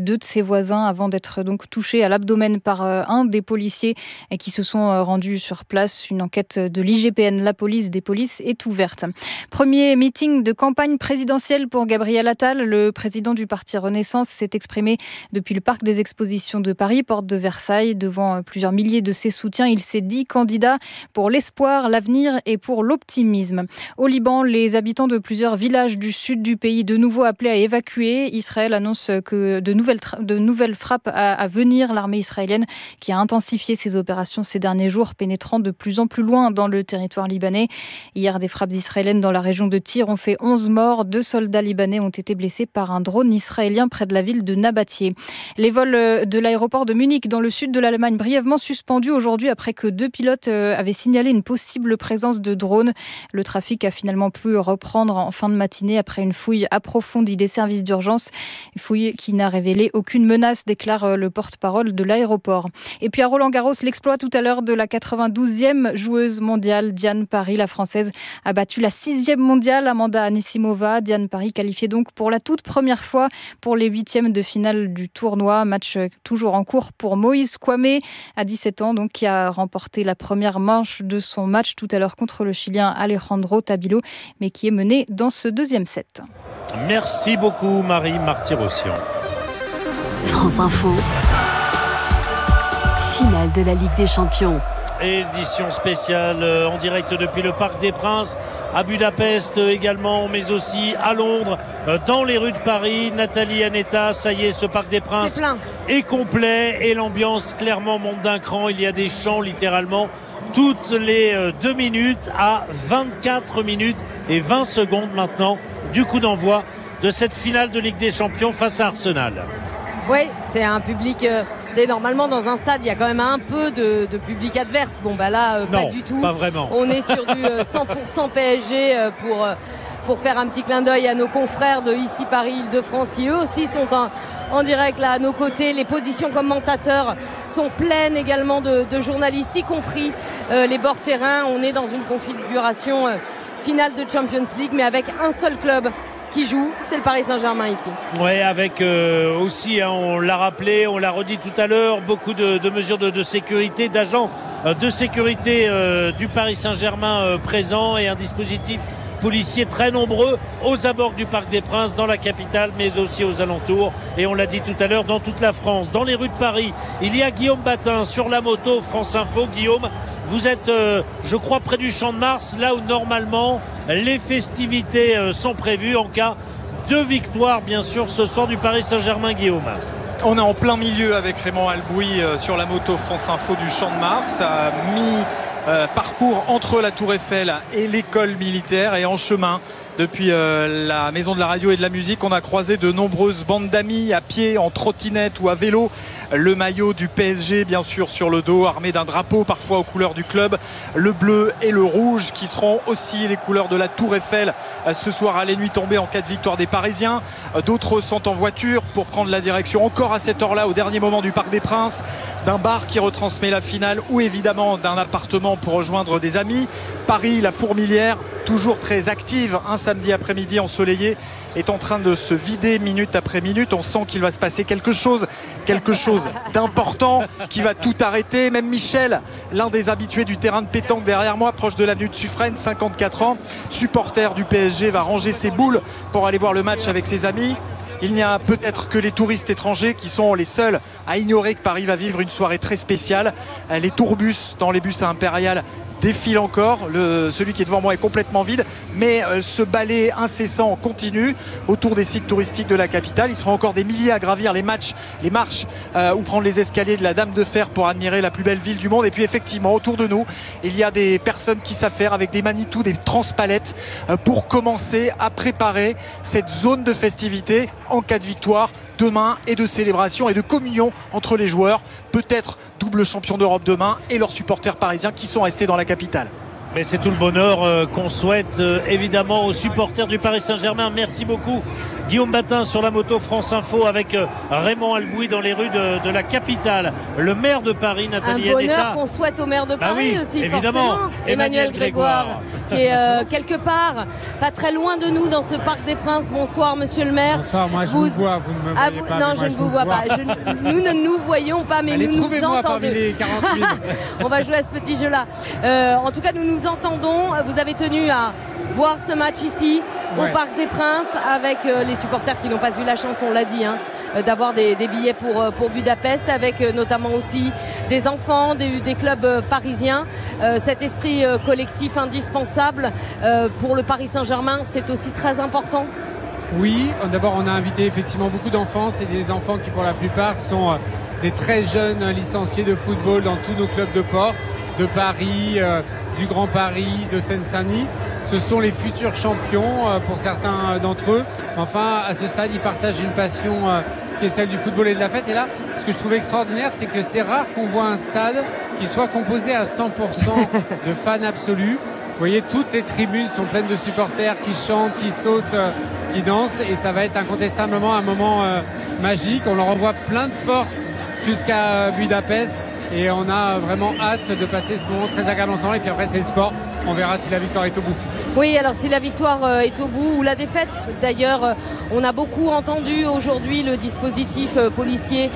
2 de ses voisins avant d'être donc touché à l'abdomen par un des policiers qui se sont rendus sur place. Une enquête de l'IGPN, la police des polices, est ouverte. Premier meeting de campagne présidentielle pour Gabriel Attal. Le président du parti Renaissance s'est exprimé depuis le parc des expositions de Paris, porte de Versailles, devant plusieurs milliers de ses soutiens. Il s'est dit candidat pour l'espoir, l'avenir et pour l'optimisme. Au Liban, les habitants de plusieurs villages du sud du pays de nouveau appelés à évacuer. Israël annonce que de nouvelles frappes à venir. L'armée israélienne qui a intensifié ses opérations ces derniers jours, pénétrant de plus en plus loin dans le territoire libanais. Hier, des frappes israéliennes dans la région de Tyr ont fait 11 morts. 2 soldats libanais ont été blessés par un drone israélien près de la ville de Nabatieh. Les vols de l'aéroport de Munich dans le sud de l'Allemagne brièvement suspendus aujourd'hui après que 2 pilotes avaient signalé une possible présence de drones. Le trafic a finalement pu reprendre en fin de matinée après une fouille approfondie des services d'urgence. Une fouille qui n'a révélé aucune menace, déclare le porte-parole de l'aéroport. Et puis à Roland-Garros, l'exploit tout à l'heure de la 92e joueuse mondiale, Diane Parry. La Française a battu la 6e mondiale, Amanda Anisimova. Diane Parry qualifiée donc pour la toute première fois pour les 8e de finale du tournoi. Match toujours en cours pour Moïse Kwame, à 17 ans, donc, qui a remporté la première manche de son match tout à l'heure contre le Chilien Alejandro Tabilo, mais qui est mené dans ce deuxième set. Merci beaucoup Marie Marty-Rossian. France Info. Finale de la Ligue des Champions. Édition spéciale en direct depuis le Parc des Princes, à Budapest également, mais aussi à Londres, dans les rues de Paris. Nathalie Aneta, ça y est, ce Parc des Princes est complet et l'ambiance clairement monte d'un cran. Il y a des chants littéralement toutes les 2 minutes à 24 minutes et 20 secondes maintenant du coup d'envoi de cette finale de Ligue des Champions face à Arsenal. Oui, c'est un public... Normalement, dans un stade, il y a quand même un peu de public adverse. Bon, bah là, non, pas du tout. Pas vraiment. On est sur du 100% PSG pour faire un petit clin d'œil à nos confrères de ici Paris, Île-de-France, qui eux aussi sont en direct là à nos côtés. Les positions commentateurs sont pleines également de journalistes, y compris les bords terrain. On est dans une configuration finale de Champions League, mais avec un seul club qui joue, c'est le Paris Saint-Germain ici. Oui, avec aussi, on l'a rappelé, on l'a redit tout à l'heure, beaucoup de mesures de sécurité, d'agents de sécurité du Paris Saint-Germain présents et un dispositif policier très nombreux aux abords du Parc des Princes, dans la capitale, mais aussi aux alentours. Et on l'a dit tout à l'heure, dans toute la France, dans les rues de Paris, il y a Guillaume Batin sur la moto France Info. Guillaume, vous êtes, je crois, près du Champ de Mars, là où normalement les festivités sont prévues en cas de victoire, bien sûr, ce soir du Paris Saint-Germain. Guillaume. On est en plein milieu avec Raymond Albouy sur la moto France Info du Champ de Mars, à parcours entre la Tour Eiffel et l'école militaire, et en chemin depuis la maison de la radio et de la musique, on a croisé de nombreuses bandes d'amis à pied, en trottinette ou à vélo. Le maillot du PSG bien sûr sur le dos, armé d'un drapeau parfois aux couleurs du club, le bleu et le rouge qui seront aussi les couleurs de la Tour Eiffel ce soir à les nuits tombées en cas de victoire des Parisiens. D'autres sont en voiture pour prendre la direction encore à cette heure-là, au dernier moment, du Parc des Princes, d'un bar qui retransmet la finale ou évidemment d'un appartement pour rejoindre des amis. Paris, la Fourmilière, toujours très active un samedi après-midi ensoleillé, est en train de se vider minute après minute. On sent qu'il va se passer quelque chose d'important qui va tout arrêter. Même Michel, l'un des habitués du terrain de pétanque derrière moi, proche de l'avenue de Suffren, 54 ans, supporter du PSG, va ranger ses boules pour aller voir le match avec ses amis. Il n'y a peut-être que les touristes étrangers qui sont les seuls à ignorer que Paris va vivre une soirée très spéciale. Les tourbus dans les bus à Impérial défile encore, celui qui est devant moi est complètement vide, mais ce balai incessant continue autour des sites touristiques de la capitale. Il sera encore des milliers à gravir les marches ou prendre les escaliers de la Dame de Fer pour admirer la plus belle ville du monde. Et puis effectivement, autour de nous, il y a des personnes qui s'affairent avec des Manitou, des transpalettes pour commencer à préparer cette zone de festivité en cas de victoire demain, et de célébration et de communion entre les joueurs, peut-être double champion d'Europe demain, et leurs supporters parisiens qui sont restés dans la capitale. Mais c'est tout le bonheur qu'on souhaite évidemment aux supporters du Paris Saint-Germain. Merci beaucoup Guillaume Batin sur la moto France Info avec Raymond Albouy dans les rues de la capitale. Le maire de Paris, Nathalie Aneta. Un bonheur qu'on souhaite au maire de Paris aussi, évidemment, forcément. Emmanuel Grégoire. qui est quelque part pas très loin de nous dans ce Parc des Princes. Bonsoir Monsieur le maire. Bonsoir, moi je vous vois, vous ne me voyez pas. Non, je ne vous vois pas. Nous ne nous voyons pas, mais allez, nous nous entendons. Parmi les 40 000. On va jouer à ce petit jeu-là. En tout cas, nous nous entendons. Vous avez tenu à voir ce match ici au Parc des Princes avec les supporters qui n'ont pas eu la chance, on l'a dit, d'avoir des billets pour Budapest, avec notamment aussi des enfants, des clubs parisiens. Cet esprit collectif indispensable pour le Paris Saint-Germain, c'est aussi très important. Oui, d'abord on a invité effectivement beaucoup d'enfants. C'est des enfants qui pour la plupart sont des très jeunes licenciés de football dans tous nos clubs de Port, de Paris, du Grand Paris, de Seine-Saint-Denis. Ce sont les futurs champions pour certains d'entre eux. Enfin, à ce stade, ils partagent une passion qui est celle du football et de la fête. Et là, ce que je trouve extraordinaire, c'est que c'est rare qu'on voit un stade qui soit composé à 100% de fans absolus. Vous voyez, toutes les tribunes sont pleines de supporters qui chantent, qui sautent, qui dansent. Et ça va être incontestablement un moment magique. On leur envoie plein de force jusqu'à Budapest. Et on a vraiment hâte de passer ce moment très agréable ensemble. Et puis après, c'est le sport. On verra si la victoire est au bout. Oui, alors si la victoire est au bout ou la défaite. D'ailleurs, on a beaucoup entendu aujourd'hui le dispositif policier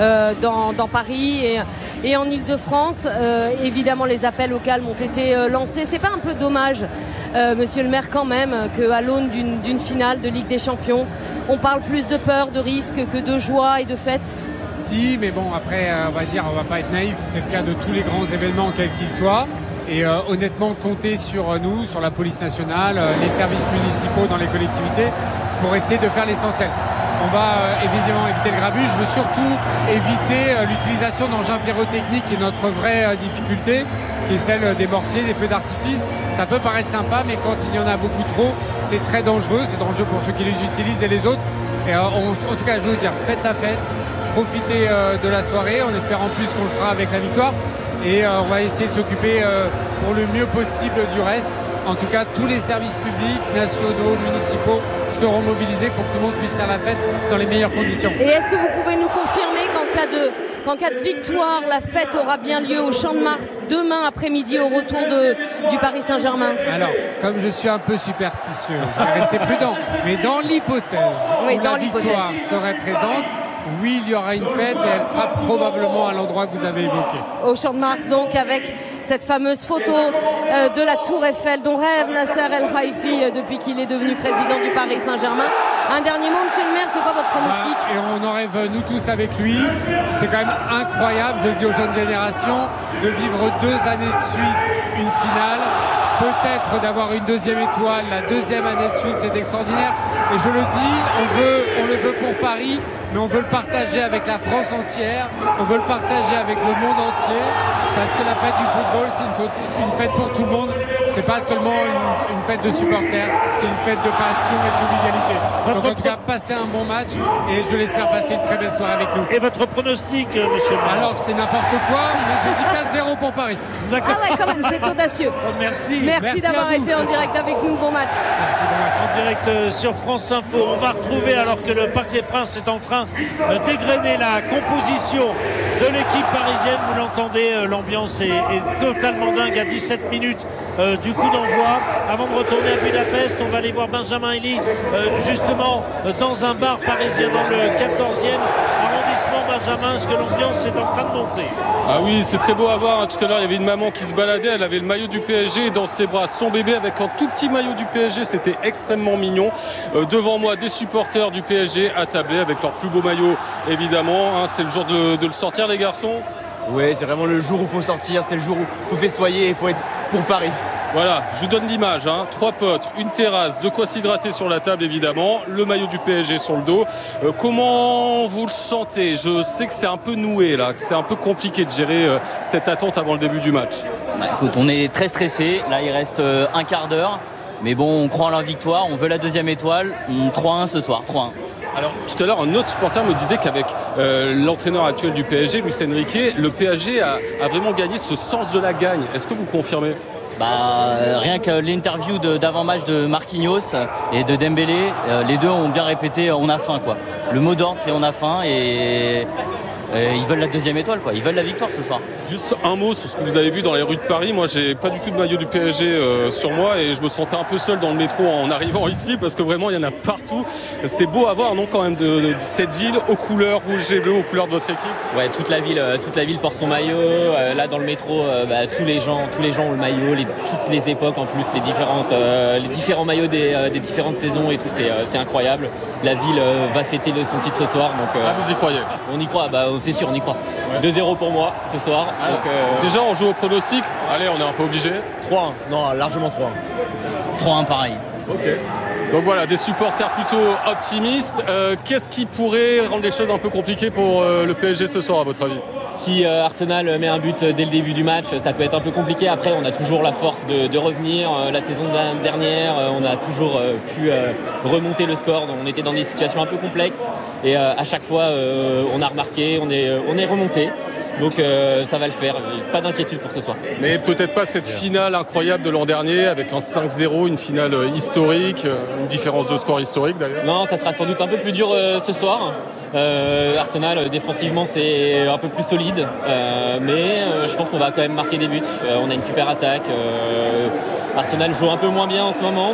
dans Paris et en Ile-de-France. Évidemment, les appels au calme ont été lancés. C'est pas un peu dommage, monsieur le maire, quand même, qu'à l'aune d'une finale de Ligue des Champions, on parle plus de peur, de risque que de joie et de fête? Si, mais bon, après, on va pas être naïf. C'est le cas de tous les grands événements, quels qu'ils soient. Et honnêtement, compter sur nous, sur la police nationale, les services municipaux dans les collectivités, pour essayer de faire l'essentiel. On va évidemment éviter le grabuge. Je veux surtout éviter l'utilisation d'engins pyrotechniques, qui est notre vraie difficulté, qui est celle des mortiers, des feux d'artifice. Ça peut paraître sympa, mais quand il y en a beaucoup trop, c'est très dangereux. C'est dangereux pour ceux qui les utilisent et les autres. Et en tout cas, je veux vous dire, faites la fête, profitez de la soirée, en espérant plus qu'on le fera avec la victoire. Et on va essayer de s'occuper pour le mieux possible du reste. En tout cas, tous les services publics, nationaux, municipaux seront mobilisés pour que tout le monde puisse faire la fête dans les meilleures conditions. Et est-ce que vous pouvez nous confirmer qu'en cas de victoire, la fête aura bien lieu au Champ de Mars demain après-midi au retour du Paris Saint-Germain? Alors, comme je suis un peu superstitieux, je vais rester prudent. Mais dans l'hypothèse où la victoire serait présente, oui, il y aura une fête et elle sera probablement à l'endroit que vous avez évoqué. Au Champ de Mars, donc, avec cette fameuse photo de la Tour Eiffel dont rêve Nasser El Khelaifi depuis qu'il est devenu président du Paris Saint-Germain. Un dernier mot, monsieur le maire, c'est quoi votre pronostic? Et on en rêve, nous tous, avec lui. C'est quand même incroyable, je le dis aux jeunes générations, de vivre 2 années de suite une finale. Peut-être d'avoir une deuxième étoile, la deuxième année de suite, c'est extraordinaire. Et je le dis, on le veut pour Paris, mais on veut le partager avec la France entière, on veut le partager avec le monde entier, parce que la fête du football, c'est une fête pour tout le monde. C'est pas seulement une fête de supporters, c'est une fête de passion et de convivialité. Donc en tout cas, passez un bon match et je l'espère passer une très belle soirée avec nous. Et votre pronostic, monsieur le maire? Alors, c'est n'importe quoi, mais j'ai dit 4-0 pour Paris. D'accord. Ah ouais, quand même, c'est audacieux. Merci. Merci d'avoir été en direct avec nous. Bon match. Merci, bon match. En direct sur France Info. On va retrouver, alors que le Parc des Princes est en train d'égrener la composition de l'équipe parisienne. Vous l'entendez, l'ambiance est totalement dingue à 17 minutes du coup d'envoi. Avant de retourner à Budapest, on va aller voir Benjamin Elie justement dans un bar parisien dans le 14e arrondissement. Benjamin, est-ce que l'ambiance est en train de monter? Ah oui, c'est très beau à voir. Tout à l'heure, il y avait une maman qui se baladait, elle avait le maillot du PSG dans ses bras, son bébé avec un tout petit maillot du PSG, c'était extrêmement mignon. Devant moi, des supporters du PSG attablés avec leur plus beau maillot, évidemment. C'est le jour de le sortir, les garçons? Oui, c'est vraiment le jour où il faut sortir, c'est le jour où il faut festoyer, il faut être pour Paris. Voilà, je vous donne l'image, 3 potes, une terrasse, de quoi s'hydrater sur la table évidemment, le maillot du PSG sur le dos. Comment vous le sentez? Je sais que c'est un peu noué là, que c'est un peu compliqué de gérer cette attente avant le début du match. Écoute, on est très stressé, là il reste un quart d'heure, mais bon, on croit en la victoire, on veut la deuxième étoile, 3-1 ce soir, 3-1. Alors tout à l'heure, un autre supporter me disait qu'avec l'entraîneur actuel du PSG, Luis Enrique, le PSG a vraiment gagné ce sens de la gagne. Est-ce que vous confirmez? Rien que l'interview d'avant-match de Marquinhos et de Dembélé, les deux ont bien répété, on a faim quoi. le mot d'ordre, c'est on a faim et ils veulent la deuxième étoile, quoi. Ils veulent la victoire ce soir. Juste un mot sur ce que vous avez vu dans les rues de Paris. Moi, j'ai pas du tout de maillot du PSG sur moi et je me sentais un peu seul dans le métro en arrivant ici parce que vraiment, il y en a partout. C'est beau à voir, non, quand même, de cette ville aux couleurs rouge et bleu, aux couleurs de votre équipe. Ouais, toute la ville porte son maillot. Là, dans le métro, tous les gens ont le maillot, toutes les époques en plus, les différents maillots des différentes saisons et tout. C'est incroyable. La ville va fêter son titre ce soir. Donc, vous y croyez? On y croit, c'est sûr, on y croit. Ouais. 2-0 pour moi ce soir. Donc, déjà, on joue au pronostic. Allez, on est un peu obligé. 3-1, non, largement 3-1. 3-1 pareil. Ok. Donc voilà, des supporters plutôt optimistes. Qu'est-ce qui pourrait rendre les choses un peu compliquées pour le PSG ce soir, à votre avis? Si Arsenal met un but dès le début du match, ça peut être un peu compliqué. Après, on a toujours la force de revenir. La saison dernière, on a toujours pu remonter le score. Donc, on était dans des situations un peu complexes. Et à chaque fois, on a remarqué, on est remonté. Donc ça va le faire, pas d'inquiétude pour ce soir. Mais peut-être pas cette finale incroyable de l'an dernier avec un 5-0, une finale historique, une différence de score historique d'ailleurs. Non, ça sera sans doute un peu plus dur ce soir. Arsenal défensivement c'est un peu plus solide, mais je pense qu'on va quand même marquer des buts. On a une super attaque. Arsenal joue un peu moins bien en ce moment,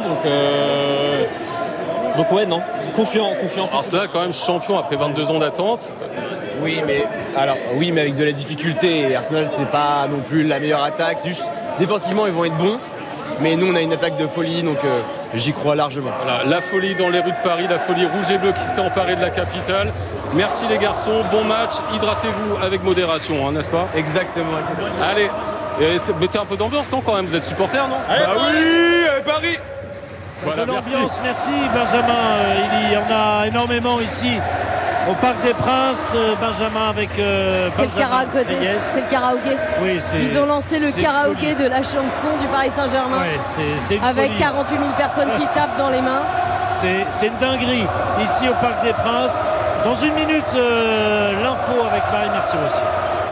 donc ouais, non, confiant. Arsenal quand même champion après 22 ans d'attente. Oui, mais avec de la difficulté. Arsenal, c'est pas non plus la meilleure attaque. Juste défensivement, ils vont être bons. Mais nous, on a une attaque de folie, donc j'y crois largement. Voilà, la folie dans les rues de Paris, la folie rouge et bleue qui s'est emparée de la capitale. Merci les garçons, bon match. Hydratez-vous avec modération, hein, n'est-ce pas? Exactement. Allez, mettez un peu d'ambiance, non, quand même? Vous êtes supporters, non? Allez, oui, allez, Paris. Voilà, merci Benjamin. Il y en a énormément ici au Parc des Princes. Benjamin avec c'est le karaoké. Oui, ils ont lancé le karaoké de la chanson du Paris Saint-Germain. Ouais, c'est avec folie. 48 000 personnes qui tapent dans les mains. C'est une dinguerie ici au Parc des Princes. Dans une minute, l'info avec Marie Martirossi.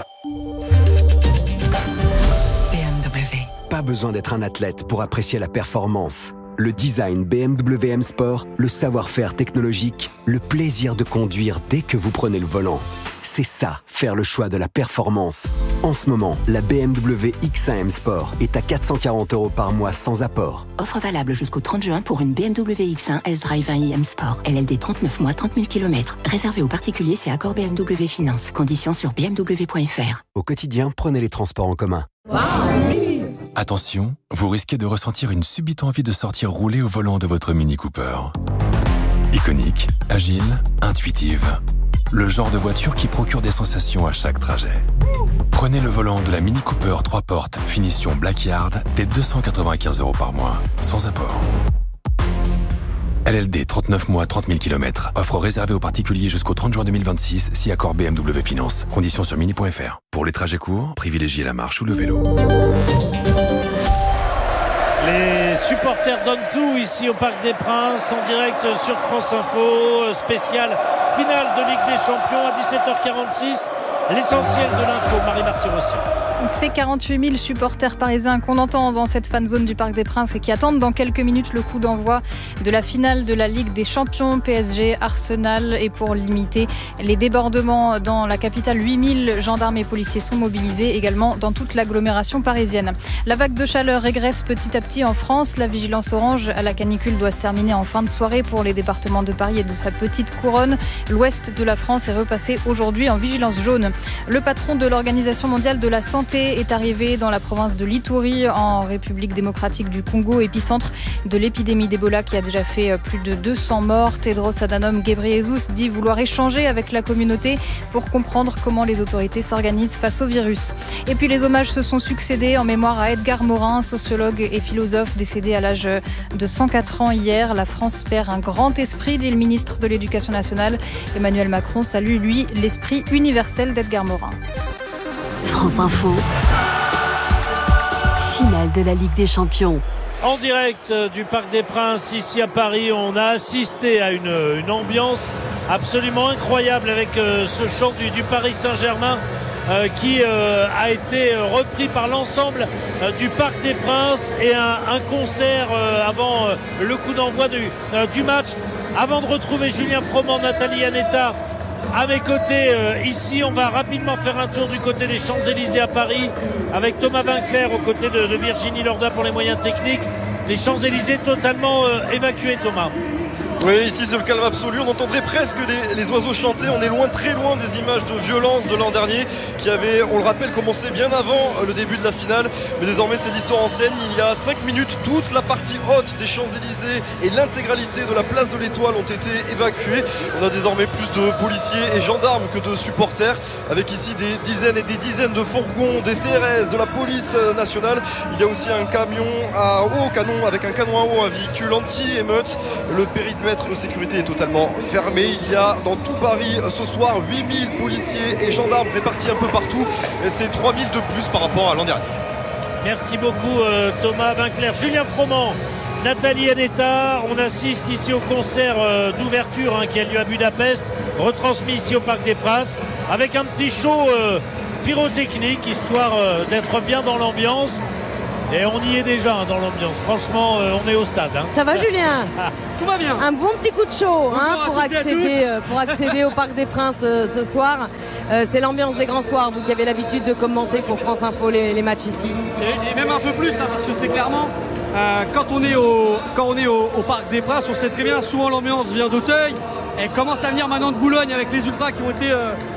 BMW. Pas besoin d'être un athlète pour apprécier la performance. Le design BMW M Sport, le savoir-faire technologique, le plaisir de conduire dès que vous prenez le volant. C'est ça, faire le choix de la performance. En ce moment, la BMW X1 M Sport est à 440 € par mois sans apport. Offre valable jusqu'au 30 juin pour une BMW X1 S-Drive 1i M Sport. LLD 39 mois, 30 000 km. Réservé aux particuliers, c'est accord BMW Finance. Conditions sur bmw.fr. Au quotidien, prenez les transports en commun. Attention, vous risquez de ressentir une subite envie de sortir rouler au volant de votre Mini Cooper. Iconique, agile, intuitive. Le genre de voiture qui procure des sensations à chaque trajet. Prenez le volant de la Mini Cooper 3 portes, finition Blackyard, dès 295 € par mois, sans apport. LLD 39 mois, 30 000 km. Offre réservée aux particuliers jusqu'au 30 juin 2026, si accord BMW Finance. Conditions sur mini.fr. Pour les trajets courts, privilégiez la marche ou le vélo. Les supporters donnent tout ici au Parc des Princes, en direct sur France Info, spécial finale de Ligue des Champions à 17h46. L'essentiel de l'info, Marie Martirossi. Ces 48 000 supporters parisiens qu'on entend dans cette fan zone du Parc des Princes et qui attendent dans quelques minutes le coup d'envoi de la finale de la Ligue des Champions PSG Arsenal. Et pour limiter les débordements dans la capitale, 8 000 gendarmes et policiers sont mobilisés également dans toute l'agglomération parisienne. La vague de chaleur régresse petit à petit en France. La vigilance orange à la canicule doit se terminer en fin de soirée pour les départements de Paris et de sa petite couronne. L'ouest de la France est repassé aujourd'hui en vigilance jaune. Le patron de l'Organisation mondiale de la santé est arrivé dans la province de l'Ituri, en République démocratique du Congo, épicentre de l'épidémie d'Ebola qui a déjà fait plus de 200 morts. Tedros Adhanom Ghebreyesus dit vouloir échanger avec la communauté pour comprendre comment les autorités s'organisent face au virus. Et puis les hommages se sont succédés en mémoire à Edgar Morin, sociologue et philosophe décédé à l'âge de 104 ans hier. La France perd un grand esprit, dit le ministre de l'Éducation nationale. Emmanuel Macron salue, lui, l'esprit universel d'Edgar Morin. France Info. Finale de la Ligue des Champions. En direct du Parc des Princes, ici à Paris, on a assisté à une ambiance absolument incroyable avec ce chant du Paris Saint-Germain qui a été repris par l'ensemble du Parc des Princes et un concert avant le coup d'envoi du match. Avant de retrouver Julien Froment, Nathalie Anetta à mes côtés, ici on va rapidement faire un tour du côté des Champs-Élysées à Paris avec Thomas Vinclair aux côtés de Virginie Lorda pour les moyens techniques. Les Champs-Élysées totalement évacués, Thomas. Oui, ici c'est le calme absolu, on entendrait presque les oiseaux chanter, on est loin, très loin des images de violence de l'an dernier qui avait, on le rappelle, commencé bien avant le début de la finale, mais désormais c'est l'histoire ancienne. Il y a 5 minutes, toute la partie haute des Champs-Élysées et l'intégralité de la place de l'Étoile ont été évacuées. On a désormais plus de policiers et gendarmes que de supporters, avec ici des dizaines et des dizaines de fourgons, des CRS, de la police nationale. Il y a aussi un camion à haut canon, avec un canon à eau, un véhicule anti-émeute. Le périmètre de sécurité est totalement fermé. Il y a dans tout Paris ce soir 8000 policiers et gendarmes répartis un peu partout, et c'est 3000 de plus par rapport à l'an dernier. Merci beaucoup Thomas Vinclair. Julien Froment, Nathalie Anetta, on assiste ici au concert d'ouverture qui a lieu à Budapest, retransmis ici au Parc des Princes, avec un petit show pyrotechnique, histoire d'être bien dans l'ambiance. Et on y est déjà dans l'ambiance. Franchement, on est au stade. Ça va, Julien? Tout va bien. Un bon petit coup de chaud pour accéder au Parc des Princes ce soir. C'est l'ambiance des grands soirs, vous qui avez l'habitude de commenter pour France Info les matchs ici. Et même un peu plus, parce que très clairement, quand on est au Parc des Princes, on sait très bien, souvent l'ambiance vient d'Auteuil. Elle commence à venir maintenant de Boulogne avec les ultras qui ont été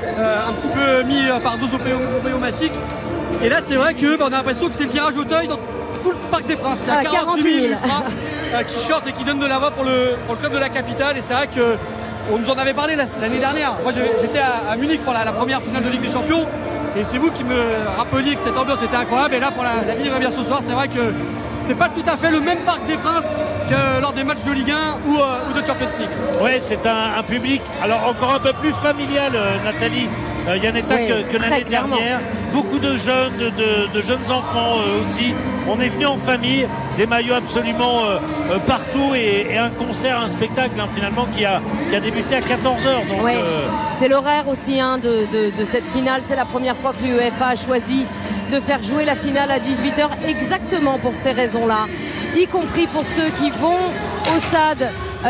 un petit peu mis par dose homéopathique. Et là, c'est vrai qu'on a l'impression que c'est le virage Auteuil dans tout le Parc des Princes. Il y a 48 000 ultras qui chantent et qui donnent de la voix pour le club de la capitale. Et c'est vrai qu'on nous en avait parlé l'année dernière. Moi, j'étais à Munich pour la première finale de Ligue des Champions. Et c'est vous qui me rappeliez que cette ambiance était incroyable. Et là, pour la Ligue bien ce soir, c'est vrai que c'est pas tout à fait le même Parc des Princes que lors des matchs de Ligue 1 ou de Champions League. Oui, c'est un public alors encore un peu plus familial, Nathalie Yanetta, que l'année dernière. Beaucoup de jeunes, de jeunes enfants aussi. On est venu en famille, des maillots absolument partout et un concert, un spectacle finalement qui a débuté à 14h. Oui, c'est l'horaire aussi de cette finale. C'est la première fois que l'UEFA a choisi de faire jouer la finale à 18h exactement pour ces raisons-là, y compris pour ceux qui vont au stade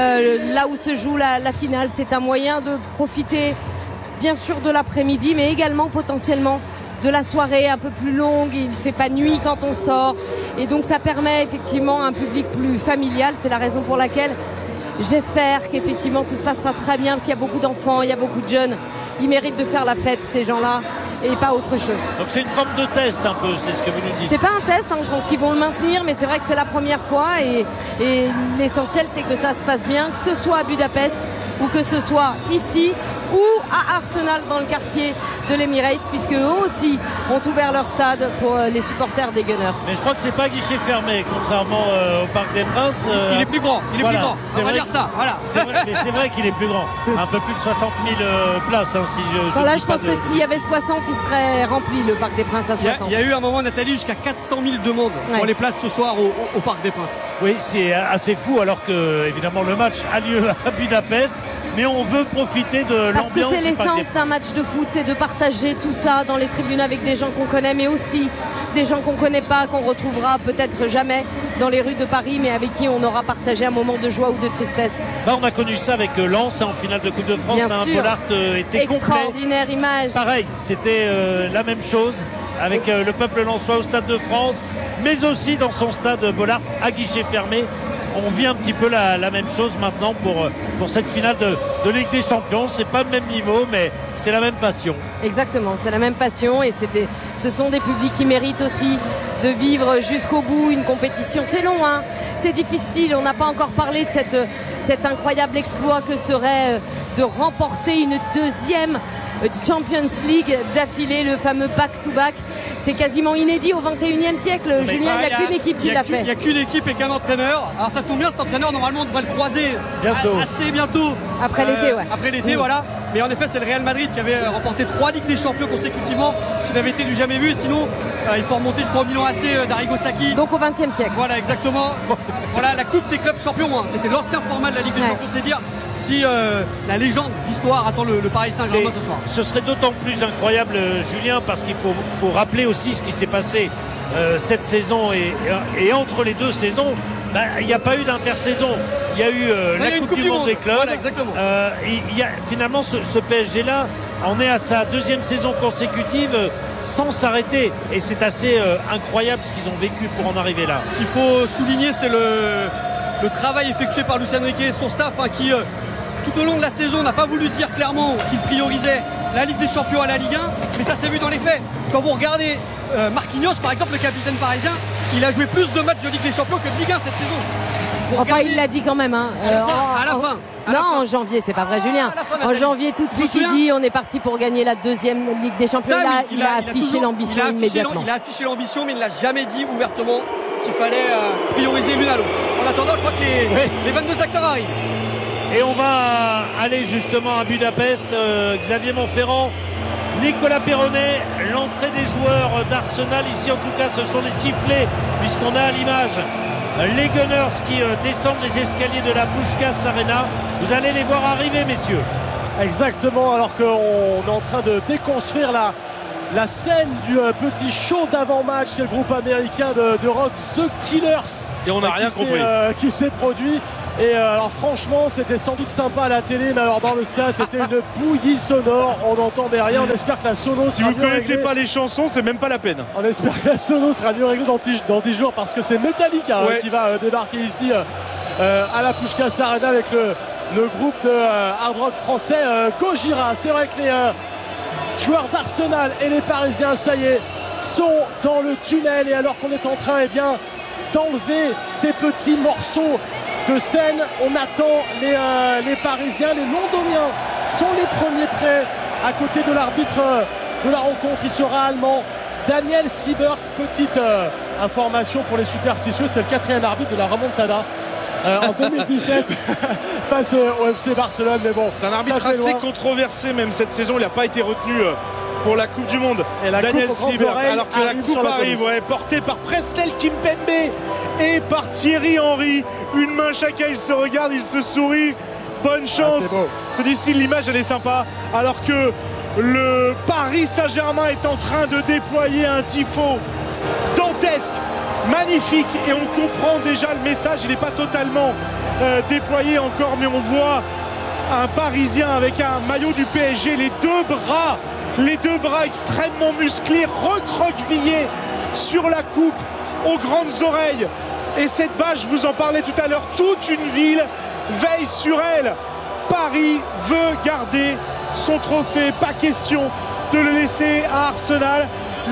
là où se joue la finale. C'est un moyen de profiter bien sûr de l'après-midi, mais également potentiellement de la soirée un peu plus longue. Il ne fait pas nuit quand on sort et donc ça permet effectivement un public plus familial. C'est la raison pour laquelle j'espère qu'effectivement tout se passera très bien, parce qu'il y a beaucoup d'enfants, il y a beaucoup de jeunes. Ils méritent de faire la fête, ces gens-là, et pas autre chose. Donc c'est une forme de test un peu, c'est ce que vous nous dites. C'est pas un test, je pense qu'ils vont le maintenir, mais c'est vrai que c'est la première fois et l'essentiel c'est que ça se passe bien, que ce soit à Budapest ou que ce soit ici ou à Arsenal dans le quartier de l'Emirates, puisque eux aussi ont ouvert leur stade pour les supporters des Gunners. Mais je crois que c'est pas guichet fermé, contrairement au Parc des Princes. Il est plus grand, plus grand. On va dire ça, voilà. Mais c'est vrai qu'il est plus grand. Un peu plus de 60 000 places, si je pense que s'il y avait 60, il serait rempli le Parc des Princes à 60. Il y a eu un moment, Nathalie, jusqu'à 400 000 demandes pour les places ce soir au Parc des Princes. Oui, c'est assez fou, alors que évidemment le match a lieu à Budapest. Mais on veut profiter de l'ambiance. Parce que c'est l'essence d'un match de foot, c'est de partager tout ça dans les tribunes avec des gens qu'on connaît, mais aussi des gens qu'on ne connaît pas, qu'on retrouvera peut-être jamais dans les rues de Paris, mais avec qui on aura partagé un moment de joie ou de tristesse. On a connu ça avec Lens en finale de Coupe de France. Bollard était complet. Extraordinaire image. Pareil, c'était la même chose avec le peuple lensois au Stade de France, mais aussi dans son stade Bollard à guichet fermé. On vit un petit peu la même chose maintenant pour cette finale de Ligue des Champions. C'est pas le même niveau, mais c'est la même passion. Exactement, c'est la même passion et ce sont des publics qui méritent aussi de vivre jusqu'au bout une compétition. C'est long, c'est difficile. On n'a pas encore parlé de cet incroyable exploit que serait de remporter une deuxième Champions League d'affilée, le fameux back-to-back. C'est quasiment inédit au 21e siècle. Julien, il n'y a qu'une équipe qui l'a fait. Il n'y a qu'une équipe et qu'un entraîneur. Alors ça tombe bien, cet entraîneur, normalement, on devrait le croiser assez bientôt. Après l'été, Après l'été, voilà. Mais en effet, c'est le Real Madrid qui avait remporté 3 Ligues des Champions consécutivement, ce qui n'avait été du jamais vu. Sinon, il faut remonter, je crois, au Milan AC d'Arrigo Sacchi. Donc au 20e siècle. Voilà, exactement. Voilà, la Coupe des clubs champions. C'était l'ancien format de la Ligue des Champions, c'est dire si la légende, l'histoire attend le Paris Saint-Germain ce soir. Ce serait d'autant plus incroyable, Julien, parce qu'il faut rappeler aussi ce qui s'est passé cette saison et entre les deux saisons. Il n'y a pas eu d'intersaison. il y a eu la Coupe du Monde des clubs. Voilà, exactement. Il y a, finalement, ce PSG-là en est à sa 2e saison consécutive sans s'arrêter. Et c'est assez incroyable ce qu'ils ont vécu pour en arriver là. Ce qu'il faut souligner, c'est le travail effectué par Luis Enrique et son staff qui, tout au long de la saison, n'a pas voulu dire clairement qu'il priorisait la Ligue des Champions à la Ligue 1, mais ça s'est vu dans les faits. Quand vous regardez Marquinhos, par exemple, le capitaine parisien, il a joué plus de matchs de Ligue des Champions que de Ligue 1 cette saison. Enfin, il l'a dit quand même. Hein. À la fin. Non, en janvier, c'est pas vrai, Julien. En janvier, tout de suite, il dit on est parti pour gagner la 2e Ligue des Champions. Il a affiché l'ambition immédiatement. Il a affiché l'ambition, mais il n'a jamais dit ouvertement qu'il fallait prioriser l'une à l'autre. En attendant, je crois que les 22 acteurs arrivent. Et on va aller justement à Budapest. Xavier Montferrand, Nicolas Perronnet, l'entrée des joueurs d'Arsenal. Ici, en tout cas, ce sont les sifflets, puisqu'on a à l'image les Gunners qui descendent les escaliers de la Puskás Arena. Vous allez les voir arriver, messieurs. Exactement, alors qu'on est en train de déconstruire la scène du petit show d'avant-match. C'est le groupe américain de rock The Killers. Et on n'a rien compris. Qui s'est produit. Et alors franchement, c'était sans doute sympa à la télé, mais alors dans le stade, c'était une bouillie sonore. On n'entendait rien. On espère que la sono si sera vous mieux connaissez réglée. pas les chansons, c'est même pas la peine. On espère que la sono sera mieux réglée dans 10 jours, parce que c'est Metallica qui va débarquer ici à la Puskás Arena avec le groupe de hard rock français Gojira. C'est vrai que les joueurs d'Arsenal et les Parisiens, ça y est, sont dans le tunnel. Et alors qu'on est en train d'enlever ces petits morceaux de scène, on attend les Parisiens. Les Londoniens sont les premiers prêts à côté de l'arbitre de la rencontre. Il sera allemand, Daniel Siebert. Petite information pour les superstitieux, c'est le 4e arbitre de la remontada en 2017 face au FC Barcelone. Mais bon, c'est un arbitre assez controversé même cette saison. Il n'a pas été retenu pour la Coupe du Monde. Et la Daniel coupe Siebert, alors que la coupe arrive, portée par Presnel Kimpembe et par Thierry Henry. Une main chacun, ils se regardent, ils se sourient. Bonne chance. Se disent-ils, l'image elle est sympa. Alors que le Paris Saint-Germain est en train de déployer un tifo dantesque, magnifique, et on comprend déjà le message. Il n'est pas totalement déployé encore, mais on voit un Parisien avec un maillot du PSG, les deux bras extrêmement musclés, recroquevillés sur la coupe, aux grandes oreilles. Et cette bâche, je vous en parlais tout à l'heure, toute une ville veille sur elle. Paris veut garder son trophée, pas question de le laisser à Arsenal.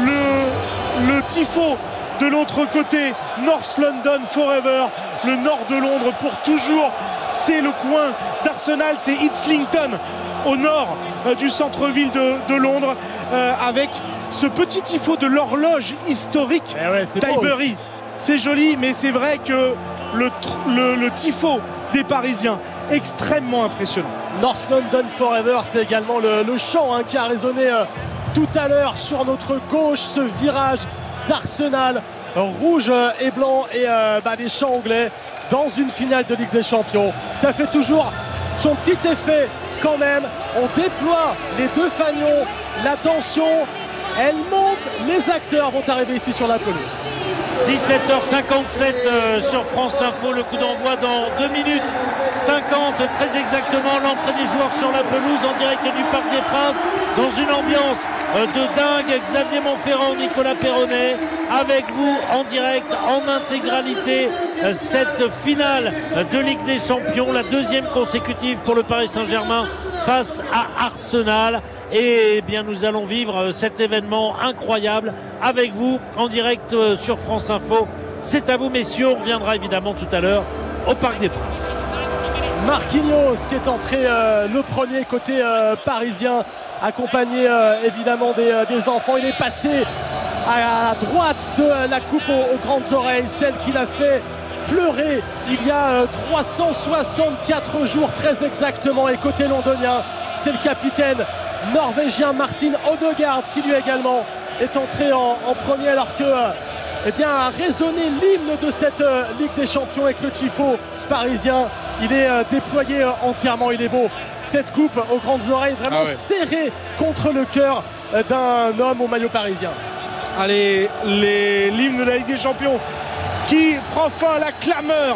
Le tifo de l'autre côté, North London Forever, le nord de Londres pour toujours. C'est le coin d'Arsenal, c'est Islington au nord du centre-ville de Londres, avec ce petit tifo de l'horloge historique d'Highbury. C'est joli, mais c'est vrai que le tifo des Parisiens, extrêmement impressionnant. North London Forever, c'est également le chant qui a résonné tout à l'heure sur notre gauche, ce virage d'Arsenal, rouge et blanc, et des chants anglais dans une finale de Ligue des Champions. Ça fait toujours son petit effet quand même. On déploie les deux fanions, la tension, elle monte, les acteurs vont arriver ici sur la pelouse. 17h57 sur France Info, le coup d'envoi dans 2 minutes 50, très exactement, l'entrée des joueurs sur la pelouse en direct du Parc des Princes, dans une ambiance de dingue. Xavier Montferrand, Nicolas Perronnet, avec vous en direct, en intégralité, cette finale de Ligue des Champions, la 2e consécutive pour le Paris Saint-Germain face à Arsenal. Et bien nous allons vivre cet événement incroyable avec vous en direct sur France Info. C'est à vous messieurs, on reviendra évidemment tout à l'heure au Parc des Princes. Marquinhos qui est entré le premier côté parisien, accompagné évidemment des enfants. Il est passé à droite de la coupe aux grandes oreilles, celle qu'il a fait pleurer il y a 364 jours très exactement. Et côté londonien, c'est le capitaine norvégien Martin Odegaard qui lui également est entré en premier, alors que a résonné l'hymne de cette Ligue des Champions avec le tifo parisien. Il est déployé entièrement, il est beau. Cette coupe aux grandes oreilles vraiment serrée contre le cœur d'un homme au maillot parisien. Allez, l'hymne de la Ligue des Champions qui prend fin à la clameur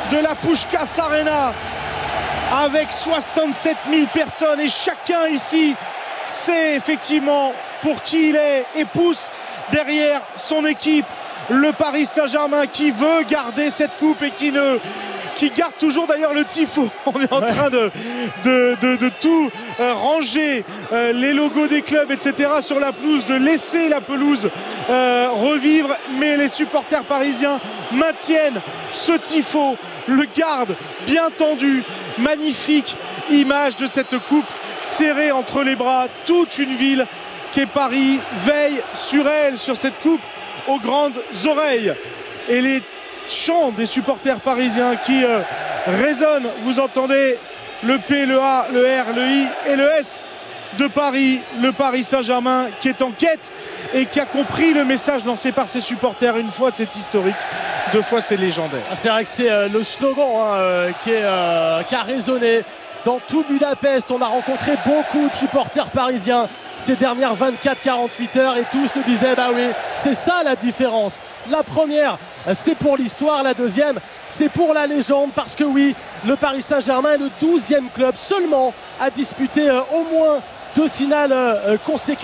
de la Puskás Arena avec 67 000 personnes et chacun ici sait effectivement pour qui il est et pousse derrière son équipe, le Paris Saint-Germain, qui veut garder cette coupe et qui garde toujours d'ailleurs le tifo. On est en train de tout ranger, les logos des clubs, etc. sur la pelouse, de laisser la pelouse revivre. Mais les supporters parisiens maintiennent ce tifo, le gardent bien tendu. Magnifique image de cette coupe serrée entre les bras. Toute une ville qu'est Paris veille sur elle, sur cette coupe aux grandes oreilles. Et les chants des supporters parisiens qui résonnent. Vous entendez le P, le A, le R, le I et le S de Paris. Le Paris Saint-Germain qui est en quête et qui a compris le message lancé par ses supporters. Une fois c'est historique, deux fois c'est légendaire. C'est vrai que c'est le slogan qui a résonné dans tout Budapest. On a rencontré beaucoup de supporters parisiens ces dernières 24-48 heures et tous nous disaient bah oui, c'est ça la différence. La première, c'est pour l'histoire, la deuxième, c'est pour la légende, parce que oui, le Paris Saint-Germain est le 12e club seulement à disputer au moins 2 finales consécutives.